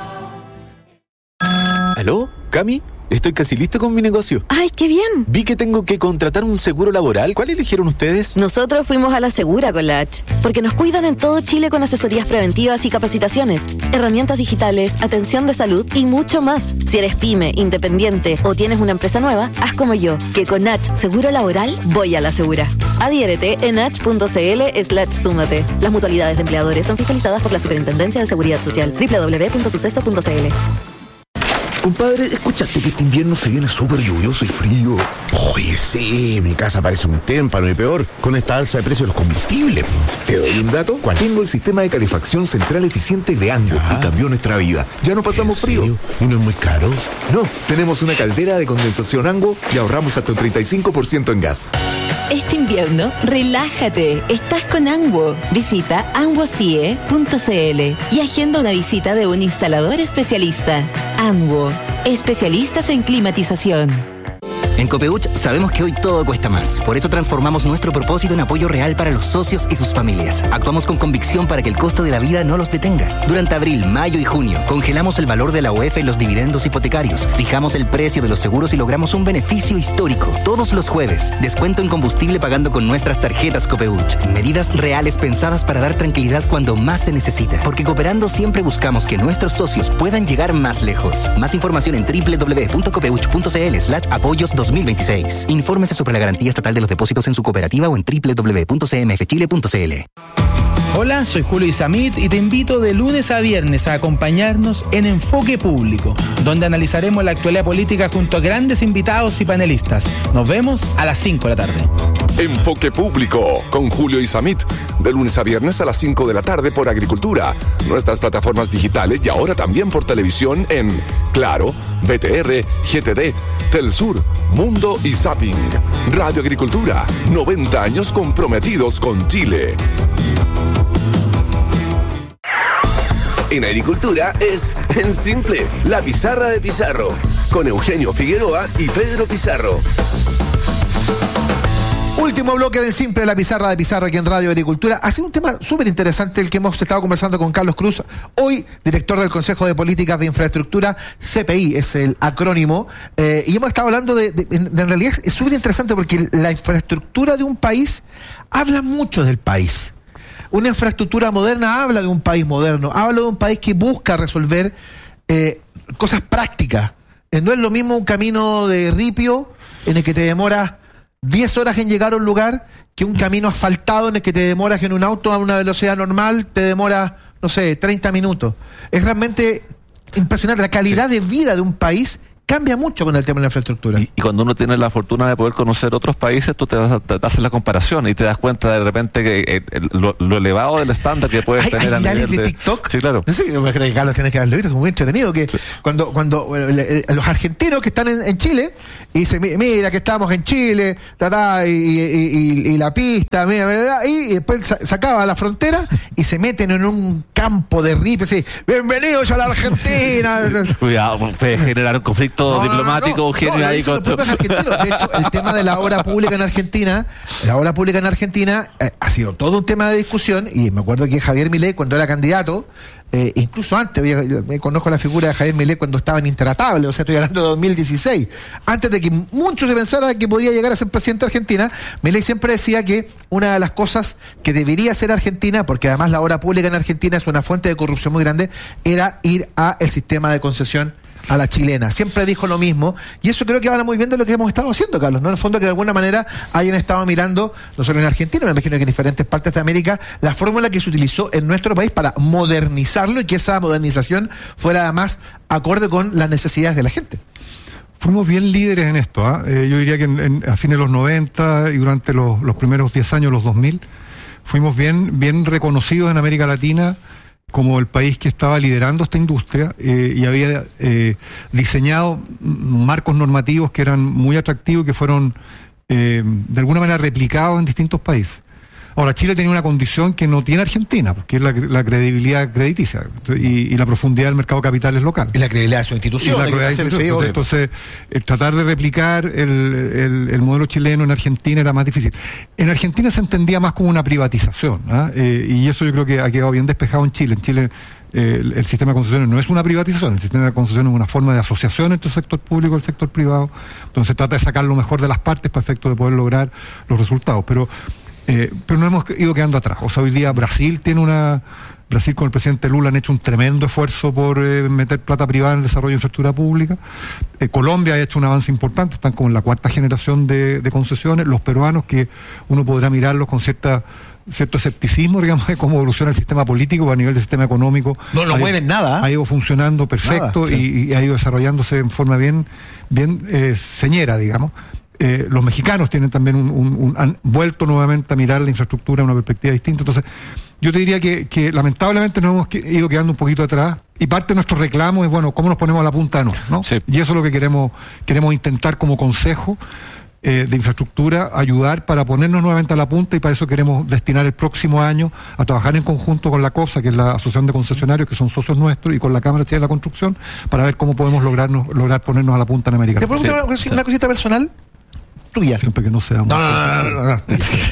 ¿Aló? ¿Cami? Estoy casi listo con mi negocio. ¡Ay, qué bien! Vi que tengo que contratar un seguro laboral. ¿Cuál eligieron ustedes? Nosotros fuimos a la Segura con la H, porque nos cuidan en todo Chile con asesorías preventivas y capacitaciones, herramientas digitales, atención de salud y mucho más. Si eres pyme, independiente o tienes una empresa nueva, haz como yo, que con H Seguro Laboral voy a la Segura. Adhiérete en h.cl/súmate. Las mutualidades de empleadores son fiscalizadas por la Superintendencia de Seguridad Social. www.suceso.cl. Compadre, ¿escuchaste que este invierno se viene súper lluvioso y frío? Oye, sí, mi casa parece un témpano y peor con esta alza de precios de los combustibles. ¿Te doy un dato? Tengo el sistema de calefacción central eficiente de Ango y cambió nuestra vida. Ya no pasamos frío. ¿Y no es muy caro? No, tenemos una caldera de condensación Ango y ahorramos hasta un 35% en gas. Este invierno, relájate. Estás con Anguo. Visita anguocie.cl y agenda una visita de un instalador especialista. Anguo, especialistas en climatización. En Copeuch sabemos que hoy todo cuesta más. Por eso transformamos nuestro propósito en apoyo real para los socios y sus familias. Actuamos con convicción para que el costo de la vida no los detenga. Durante abril, mayo y junio, congelamos el valor de la UEF en los dividendos hipotecarios. Fijamos el precio de los seguros y logramos un beneficio histórico. Todos los jueves, descuento en combustible pagando con nuestras tarjetas Copeuch. Medidas reales pensadas para dar tranquilidad cuando más se necesita. Porque cooperando siempre buscamos que nuestros socios puedan llegar más lejos. Más información en www.copeuch.cl/apoyos 2026. Infórmese sobre la garantía estatal de los depósitos en su cooperativa o en www.cmfchile.cl. Hola, soy Julio Isamit y te invito de lunes a viernes a acompañarnos en Enfoque Público, donde analizaremos la actualidad política junto a grandes invitados y panelistas. Nos vemos a las 5 de la tarde. Enfoque Público con Julio Isamit, de lunes a viernes a las 5 de la tarde por Agricultura, nuestras plataformas digitales y ahora también por televisión en Claro, BTR, GTD, Telsur, Mundo y Zapping. Radio Agricultura, 90 años comprometidos con Chile. En Agricultura es en simple, la pizarra de Pizarro, con Eugenio Figueroa y Pedro Pizarro. Último bloque de Simple, la pizarra de Pizarro aquí en Radio Agricultura. Ha sido un tema súper interesante el que hemos estado conversando con Carlos Cruz, hoy director del Consejo de Políticas de Infraestructura, CPI es el acrónimo, y hemos estado hablando en realidad es súper interesante porque la infraestructura de un país habla mucho del país. una infraestructura moderna habla de un país moderno, habla de un país que busca resolver cosas prácticas. No es lo mismo un camino de ripio en el que te demoras 10 horas en llegar a un lugar que un camino asfaltado en el que te demoras en un auto a una velocidad normal, te demoras, no sé, 30 minutos. Es realmente impresionante. La calidad de vida de un país cambia mucho con el tema de la infraestructura. Y cuando uno tiene la fortuna de poder conocer otros países, tú te haces la comparación y te das cuenta de repente que lo elevado del estándar que puedes tener a nivel de TikTok. Sí, claro. No sé, Carlos tiene que haberlo visto, es muy entretenido que cuando los argentinos que están en Chile y dicen, mira que estamos en Chile, y la pista, mira, y después se acaba la frontera y se meten en un campo de ripio, así, bienvenidos a la Argentina. Cuidado, puede generar un conflicto diplomático, genio ahí con De hecho, el tema de la obra pública en Argentina, ha sido todo un tema de discusión, y me acuerdo que Javier Milei, cuando era candidato, incluso antes, yo me conozco la figura de Javier Milei cuando estaba en Intratable, o sea, estoy hablando de 2016, antes de que muchos se pensaran que podía llegar a ser presidente de Argentina. Milei siempre decía que una de las cosas que debería hacer Argentina, porque además la obra pública en Argentina es una fuente de corrupción muy grande, era ir a el sistema de concesión a la chilena. Siempre dijo lo mismo, y eso creo que van muy bien de lo que hemos estado haciendo, Carlos, ¿no? En el fondo, que de alguna manera hayan estado mirando, no solo en Argentina, me imagino que en diferentes partes de América, la fórmula que se utilizó en nuestro país para modernizarlo, y que esa modernización fuera además acorde con las necesidades de la gente. Fuimos bien líderes en esto, yo diría que a fines de los 90 y durante los primeros 10 años, los 2000, fuimos bien reconocidos en América Latina como el país que estaba liderando esta industria, y había diseñado marcos normativos que eran muy atractivos y que fueron de alguna manera replicados en distintos países. Ahora, Chile tenía una condición que no tiene Argentina, porque es la credibilidad crediticia y la profundidad del mercado de capitales local. Y la credibilidad de su institución. Entonces, tratar de replicar el modelo chileno en Argentina era más difícil. En Argentina se entendía más como una privatización, y eso yo creo que ha quedado bien despejado en Chile. En Chile el sistema de concesiones no es una privatización, el sistema de concesiones es una forma de asociación entre el sector público y el sector privado, donde se trata de sacar lo mejor de las partes para efecto de poder lograr los resultados. Pero no hemos ido quedando atrás. O sea, hoy día Brasil con el presidente Lula han hecho un tremendo esfuerzo por meter plata privada en el desarrollo de infraestructura pública. Colombia ha hecho un avance importante, están como en la 4ª generación de concesiones. Los peruanos, que uno podrá mirarlos con cierto escepticismo, digamos, de cómo evoluciona el sistema político, a nivel del sistema económico. No mueven nada. Ha ido funcionando perfecto. Nada, sí. y ha ido desarrollándose en forma bien señera, digamos. Los mexicanos tienen también han vuelto nuevamente a mirar la infraestructura en una perspectiva distinta. Entonces, yo te diría que lamentablemente nos hemos ido quedando un poquito atrás, y parte de nuestro reclamo es, bueno, ¿cómo nos ponemos a la punta de ¿no? Sí. Y eso es lo que queremos intentar como consejo de infraestructura, ayudar para ponernos nuevamente a la punta, y para eso queremos destinar el próximo año a trabajar en conjunto con la COPSA, que es la Asociación de Concesionarios, que son socios nuestros, y con la Cámara Chilena de la Construcción, para ver cómo podemos lograr ponernos a la punta en América. ¿Te puedo preguntar una cosita personal? Tuya. Siempre que no sea no.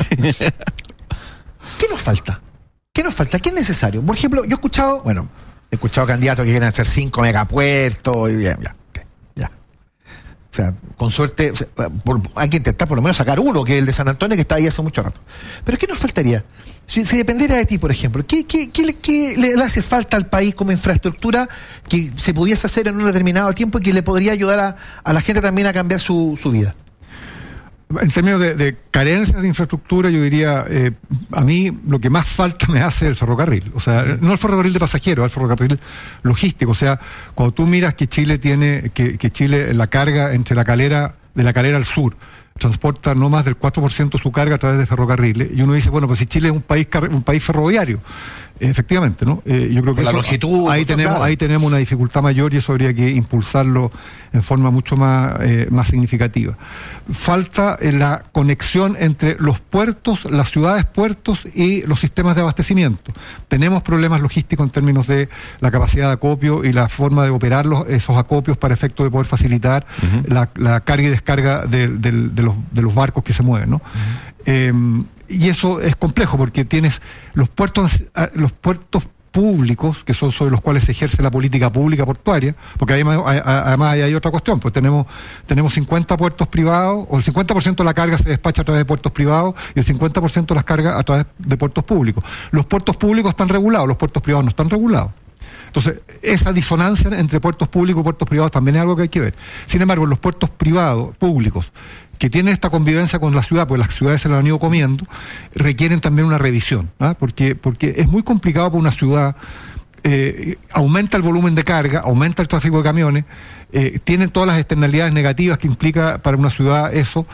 ¿Qué nos falta? ¿Qué es necesario? Por ejemplo, yo he escuchado candidatos que quieren hacer 5 megapuertos y ya. O sea, con suerte, hay que intentar por lo menos sacar uno, que es el de San Antonio, que está ahí hace mucho rato. Pero ¿qué nos faltaría? Si dependiera de ti, por ejemplo, ¿qué le hace falta al país como infraestructura que se pudiese hacer en un determinado tiempo y que le podría ayudar a la gente también a cambiar su vida? En términos de carencias de infraestructura, yo diría, a mí lo que más falta me hace el ferrocarril. O sea, no el ferrocarril de pasajeros, el ferrocarril logístico. O sea, cuando tú miras que Chile tiene, que Chile la carga de la calera al sur transporta no más del 4% de su carga a través de ferrocarriles, y uno dice, bueno, pues si Chile es un país ferroviario, efectivamente, ¿no? Yo creo que la longitud, ahí tenemos una dificultad mayor, y eso habría que impulsarlo en forma mucho más significativa. Falta la conexión entre los puertos, las ciudades puertos y los sistemas de abastecimiento. Tenemos problemas logísticos en términos de la capacidad de acopio y la forma de operar esos acopios para efecto de poder facilitar la carga y descarga de los barcos que se mueven, ¿no? Y eso es complejo, porque tienes los puertos públicos, que son sobre los cuales se ejerce la política pública portuaria, porque además hay otra cuestión, pues tenemos 50 puertos privados, o el 50% de la carga se despacha a través de puertos privados y el 50% de las cargas a través de puertos públicos. Los puertos públicos están regulados, los puertos privados no están regulados. Entonces, esa disonancia entre puertos públicos y puertos privados también es algo que hay que ver. Sin embargo, los puertos privados, públicos, que tienen esta convivencia con la ciudad, porque las ciudades se la han ido comiendo, requieren también una revisión, ¿no? Porque es muy complicado para una ciudad, aumenta el volumen de carga, aumenta el tráfico de camiones, tienen todas las externalidades negativas que implica para una ciudad eso.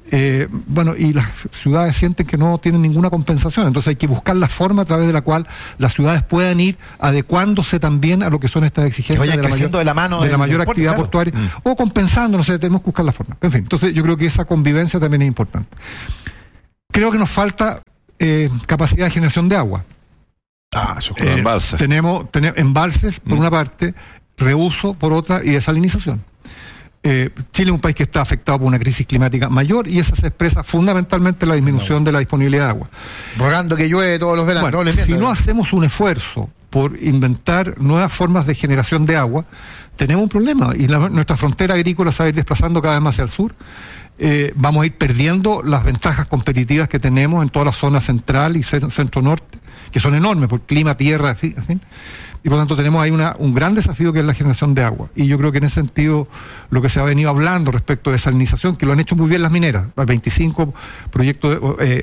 Y las ciudades sienten que no tienen ninguna compensación, entonces hay que buscar la forma a través de la cual las ciudades puedan ir adecuándose también a lo que son estas exigencias de la mayor actividad portuaria, o compensando, no sé, tenemos que buscar la forma. En fin, entonces yo creo que esa convivencia también es importante. Creo que nos falta capacidad de generación de agua. Embalses. Tenemos embalses por una parte, reuso por otra y desalinización. Chile es un país que está afectado por una crisis climática mayor y esa se expresa fundamentalmente en la disminución de la disponibilidad de agua. Rogando que llueve todos los veranos. Bueno, si no hacemos un esfuerzo por inventar nuevas formas de generación de agua, tenemos un problema y nuestra frontera agrícola se va a ir desplazando cada vez más hacia el sur. Vamos a ir perdiendo las ventajas competitivas que tenemos en toda la zona central y centro-norte, que son enormes por clima, tierra, en fin. Y por lo tanto tenemos ahí un gran desafío que es la generación de agua. Y yo creo que en ese sentido lo que se ha venido hablando respecto de desalinización, que lo han hecho muy bien las mineras, 25 proyectos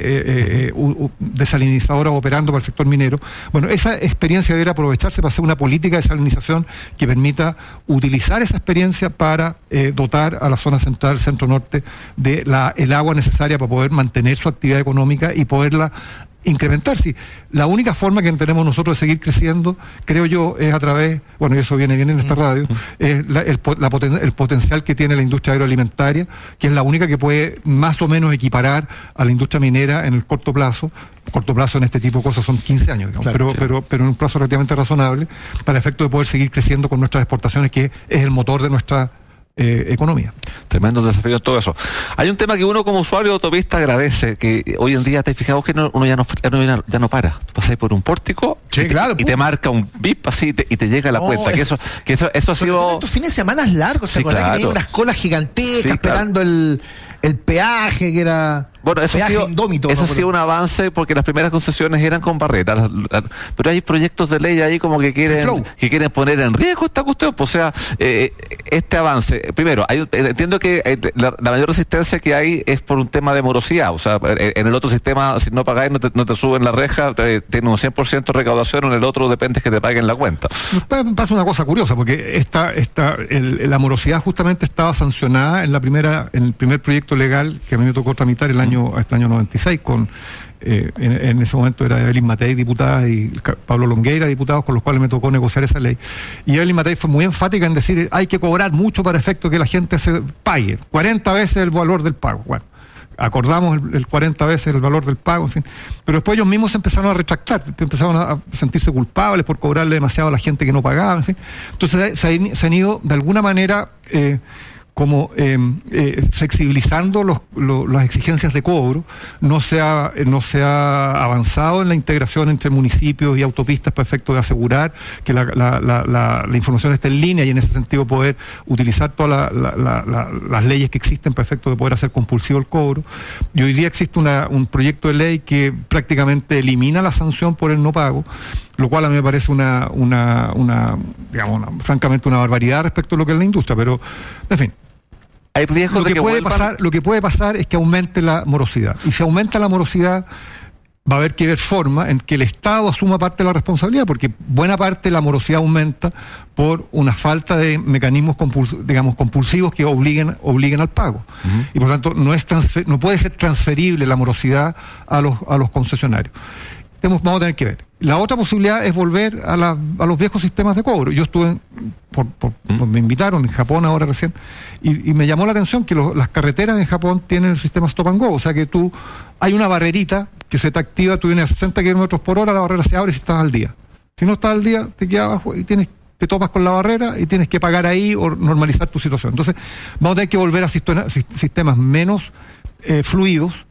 desalinizadoras operando para el sector minero. Bueno, esa experiencia debería aprovecharse para hacer una política de desalinización que permita utilizar esa experiencia para dotar a la zona central, centro-norte, de el agua necesaria para poder mantener su actividad económica y poderla incrementar. Sí, la única forma que tenemos nosotros de seguir creciendo, creo yo, es a través, y eso viene bien en esta radio, es el potencial que tiene la industria agroalimentaria, que es la única que puede más o menos equiparar a la industria minera en el corto plazo. Corto plazo en este tipo de cosas son 15 años, digamos, claro, pero en un plazo relativamente razonable, para efecto de poder seguir creciendo con nuestras exportaciones, que es el motor de nuestra economía. Tremendo desafío todo eso. Hay un tema que uno como usuario de autopista agradece, que hoy en día te fijamos que uno ya no para. Tú pasas por un pórtico y te marca un bip así y te llega la cuenta. Que eso ha sido. Estos fines de semana largos, ¿se acuerdan que tenía unas colas gigantescas esperando el peaje que era. Bueno, eso ha sido un avance porque las primeras concesiones eran con barreras, pero hay proyectos de ley ahí como que quieren poner en riesgo esta cuestión. O sea, este avance, primero, entiendo que la mayor resistencia que hay es por un tema de morosidad. O sea, en el otro sistema, si no pagáis, no te suben la reja, tiene un 100% de recaudación, en el otro depende que te paguen la cuenta. Pasa una cosa curiosa, porque la morosidad justamente estaba sancionada en el primer proyecto legal que a mí me tocó tramitar este año 96 con en ese momento era Evelyn Matei, diputada, y Pablo Longueira, diputados, con los cuales me tocó negociar esa ley. Y Evelyn Matei fue muy enfática en decir hay que cobrar mucho para efecto que la gente se pague 40 veces el valor del pago. Bueno, acordamos el 40 veces el valor del pago, en fin. Pero después ellos mismos se empezaron a retractar, empezaron a sentirse culpables por cobrarle demasiado a la gente que no pagaba, en fin. Entonces se han ido de alguna manera flexibilizando las exigencias de cobro. No se ha avanzado en la integración entre municipios y autopistas para efecto de asegurar que la información esté en línea y en ese sentido poder utilizar todas las leyes que existen para efecto de poder hacer compulsivo el cobro. Y hoy día existe un proyecto de ley que prácticamente elimina la sanción por el no pago, lo cual a mí me parece francamente una barbaridad respecto a lo que es la industria, pero en fin. Hay riesgo lo que puede pasar es que aumente la morosidad, y si aumenta la morosidad va a haber que ver forma en que el Estado asuma parte de la responsabilidad, porque buena parte de la morosidad aumenta por una falta de mecanismos compulsivos que obliguen al pago. Uh-huh. Y por lo tanto no puede ser transferible la morosidad a los concesionarios. Vamos a tener que ver. La otra posibilidad es volver a los viejos sistemas de cobro. Yo estuve, me invitaron en Japón ahora recién, y me llamó la atención que las carreteras en Japón tienen el sistema stop and go. O sea que hay una barrerita que se te activa, tú vienes a 60 km por hora, la barrera se abre y si estás al día. Si no estás al día, te quedas abajo y te topas con la barrera y tienes que pagar ahí o normalizar tu situación. Entonces, vamos a tener que volver a sistemas menos fluidos,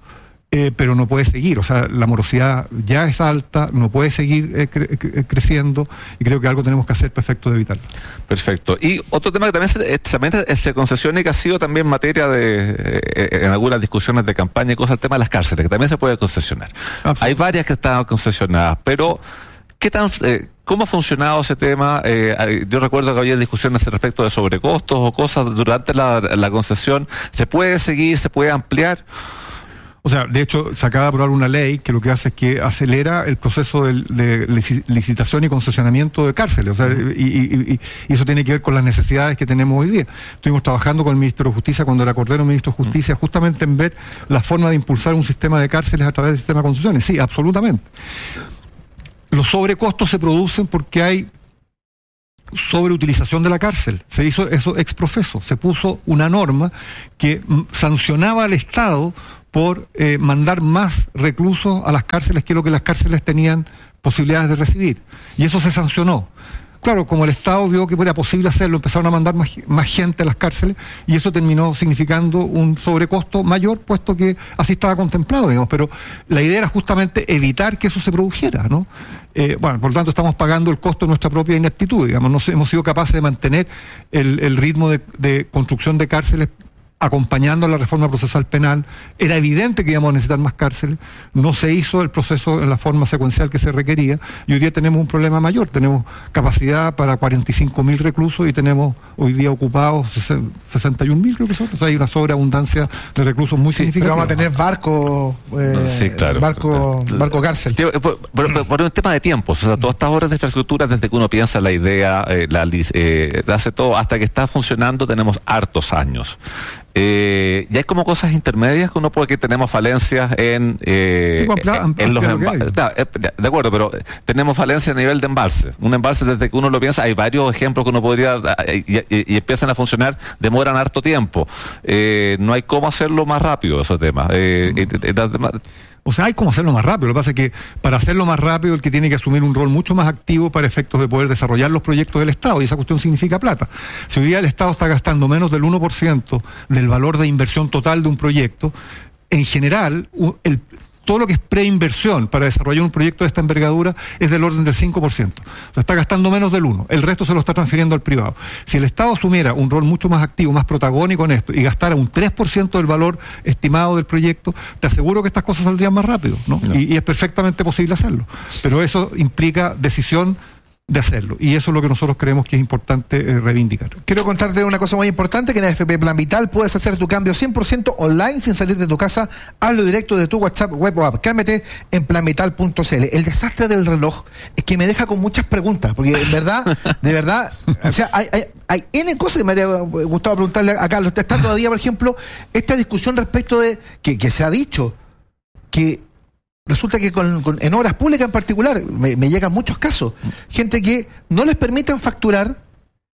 pero no puede seguir, o sea, la morosidad ya es alta, no puede seguir creciendo, y creo que algo tenemos que hacer para efecto de evitarlo. Perfecto. Y otro tema que también se concesiona y que ha sido también materia en algunas discusiones de campaña y cosas, el tema de las cárceles, que también se puede concesionar. Hay varias que están concesionadas, pero ¿cómo ha funcionado ese tema? Yo recuerdo que había discusiones respecto de sobrecostos o cosas durante la concesión. ¿Se puede seguir? ¿Se puede ampliar? O sea, de hecho, se acaba de aprobar una ley que lo que hace es que acelera el proceso de licitación y concesionamiento de cárceles. O sea, y eso tiene que ver con las necesidades que tenemos hoy día. Estuvimos trabajando con el Ministro de Justicia, cuando era Cordero Ministro de Justicia, justamente en ver la forma de impulsar un sistema de cárceles a través del sistema de concesiones. Sí, absolutamente. Los sobrecostos se producen porque hay sobreutilización de la cárcel. Se hizo eso ex profeso. Se puso una norma que sancionaba al Estado por mandar más reclusos a las cárceles que lo que las cárceles tenían posibilidades de recibir. Y eso se sancionó. Claro, como el Estado vio que era posible hacerlo, empezaron a mandar más gente a las cárceles, y eso terminó significando un sobrecosto mayor, puesto que así estaba contemplado, digamos. Pero la idea era justamente evitar que eso se produjera, ¿no? Por lo tanto, estamos pagando el costo de nuestra propia ineptitud, digamos. No hemos sido capaces de mantener el ritmo de construcción de cárceles acompañando la reforma procesal penal. Era evidente que íbamos a necesitar más cárceles, no se hizo el proceso en la forma secuencial que se requería, y hoy día tenemos un problema mayor. Tenemos capacidad para 45.000 reclusos y tenemos hoy día ocupados 61.000, creo que son. O sea, hay una sobreabundancia de reclusos muy significativa. Pero vamos a tener barco cárcel. Por un tema de tiempos, o sea, todas estas obras de infraestructura, desde que uno piensa la idea, hace todo, hasta que está funcionando, tenemos hartos años. Y hay como cosas intermedias que uno puede, que tenemos falencias en los embalses. De acuerdo, pero tenemos falencias a nivel de embalse. Un embalse, desde que uno lo piensa, hay varios ejemplos que uno podría, y empiezan a funcionar, demoran harto tiempo. No hay cómo hacerlo más rápido, esos temas. O sea, hay cómo hacerlo más rápido. Lo que pasa es que para hacerlo más rápido, el que tiene que asumir un rol mucho más activo para efectos de poder desarrollar los proyectos del Estado, y esa cuestión significa plata. Si hoy día el Estado está gastando menos del 1% del valor de inversión total de un proyecto, en general, todo lo que es preinversión para desarrollar un proyecto de esta envergadura es del orden del 5%. O sea, está gastando menos del 1%. El resto se lo está transfiriendo al privado. Si el Estado asumiera un rol mucho más activo, más protagónico en esto, y gastara un 3% del valor estimado del proyecto, te aseguro que estas cosas saldrían más rápido, ¿no? Y es perfectamente posible hacerlo. Pero eso implica decisión de hacerlo, y eso es lo que nosotros creemos que es importante reivindicar. Quiero contarte una cosa muy importante, que en AFP Plan Vital puedes hacer tu cambio 100% online sin salir de tu casa. Hazlo directo de tu WhatsApp, web o app. Cámbiate en planvital.cl. El desastre del reloj es que me deja con muchas preguntas, porque de verdad, o sea, hay N cosas que me habría gustado preguntarle a Carlos. Está todavía, por ejemplo, esta discusión respecto de que se ha dicho que resulta que en obras públicas en particular, me llegan muchos casos, gente que no les permiten facturar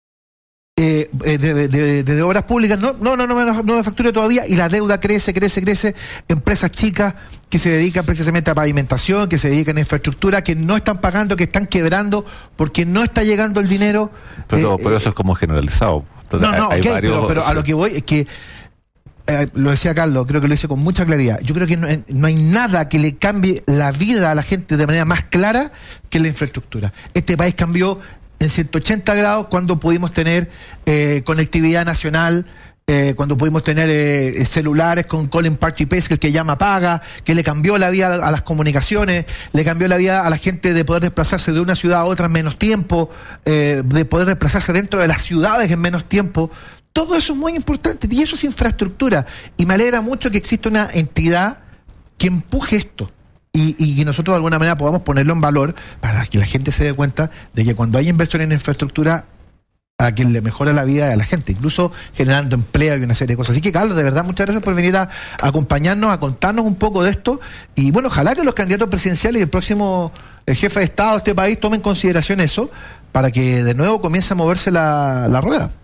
de obras públicas, no me facture todavía, y la deuda crece, empresas chicas que se dedican precisamente a pavimentación, que se dedican a infraestructura, que no están pagando, que están quebrando porque no está llegando el dinero. Pero eso es como generalizado. Entonces, pero a lo que voy es que lo decía Carlos, creo que lo hice con mucha claridad. Yo creo que no hay nada que le cambie la vida a la gente de manera más clara que la infraestructura. Este país cambió en 180 grados cuando pudimos tener conectividad nacional, cuando pudimos tener celulares con call in party pace, que el que llama paga, que le cambió la vida a las comunicaciones, le cambió la vida a la gente de poder desplazarse de una ciudad a otra en menos tiempo, de poder desplazarse dentro de las ciudades en menos tiempo. Todo eso es muy importante, y eso es infraestructura, y me alegra mucho que exista una entidad que empuje esto, y que nosotros de alguna manera podamos ponerlo en valor para que la gente se dé cuenta de que cuando hay inversión en infraestructura, a quien le mejora la vida a la gente, incluso generando empleo y una serie de cosas. Así que, Carlos, de verdad, muchas gracias por venir a acompañarnos, a contarnos un poco de esto, y bueno, ojalá que los candidatos presidenciales y el próximo jefe de Estado de este país tomen en consideración eso, para que de nuevo comience a moverse la rueda.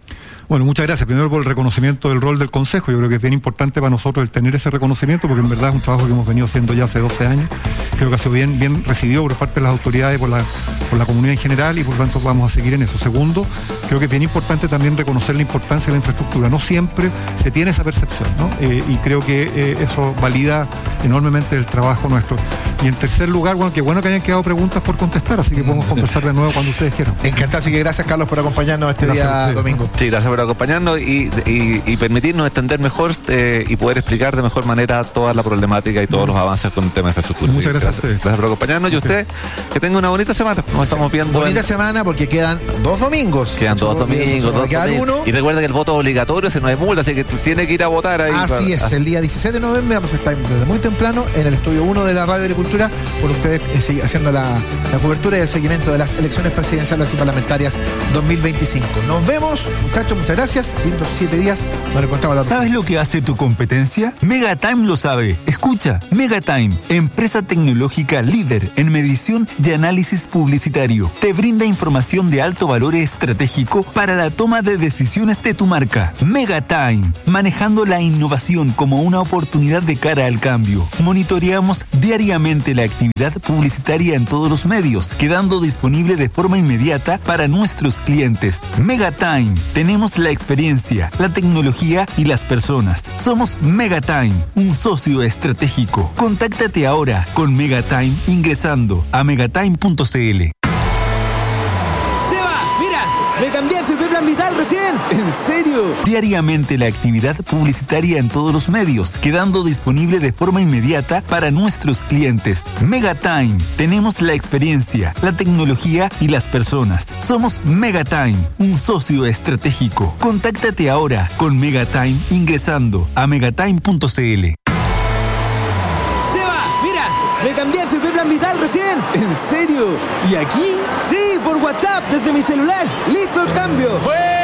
Bueno, muchas gracias. Primero por el reconocimiento del rol del Consejo. Yo creo que es bien importante para nosotros el tener ese reconocimiento, porque en verdad es un trabajo que hemos venido haciendo ya hace 12 años. Creo que ha sido bien recibido por parte de las autoridades, por la comunidad en general, y por lo tanto vamos a seguir en eso. Segundo, creo que es bien importante también reconocer la importancia de la infraestructura. No siempre se tiene esa percepción, ¿no? Y creo que eso valida enormemente el trabajo nuestro. Y en tercer lugar, bueno, qué bueno que hayan quedado preguntas por contestar, así que podemos conversar de nuevo cuando ustedes quieran. Encantado, así que gracias, Carlos, por acompañarnos este día domingo. Sí, gracias por acompañarnos y permitirnos extender mejor y poder explicar de mejor manera toda la problemática y todos los avances con el tema de infraestructura. Muchas gracias a ustedes. Gracias por acompañarnos y usted que tenga una bonita semana. Nos estamos viendo. Bonita semana porque quedan 2 domingos. Quedan 2 domingos. Uno. Y recuerda que el voto es obligatorio, se nos es multa, así que tiene que ir a votar ahí. Así es, el día 17 de noviembre vamos a estar desde muy temprano en el estudio 1 de la Radio Agricultura por ustedes haciendo la cobertura y el seguimiento de las elecciones presidenciales y parlamentarias 2025. Nos vemos, muchachos, muchas gracias. Lindos 7 días. Nos encontramos. ¿Sabes lo que hace tu competencia? Megatime lo sabe. Escucha, Megatime, empresa tecnológica líder en medición y análisis publicitario. Te brinda información de alto valor estratégico para la toma de decisiones de tu marca. Megatime, manejando la innovación como una oportunidad de cara al cambio. Monitoreamos diariamente la actividad publicitaria en todos los medios, quedando disponible de forma inmediata para nuestros clientes. Megatime, tenemos la experiencia, la tecnología y las personas. Somos Megatime, un socio estratégico. Contáctate ahora con Megatime ingresando a megatime.cl. ¡Me cambié a FP Plan Vital recién! ¿En serio? Diariamente la actividad publicitaria en todos los medios, quedando disponible de forma inmediata para nuestros clientes. Megatime, tenemos la experiencia, la tecnología y las personas. Somos Megatime, un socio estratégico. Contáctate ahora con Megatime ingresando a megatime.cl. ¡Me cambié a FP Plan Vital recién! ¿En serio? ¿Y aquí? Sí, por WhatsApp, desde mi celular. ¡Listo el cambio! ¡Bueno!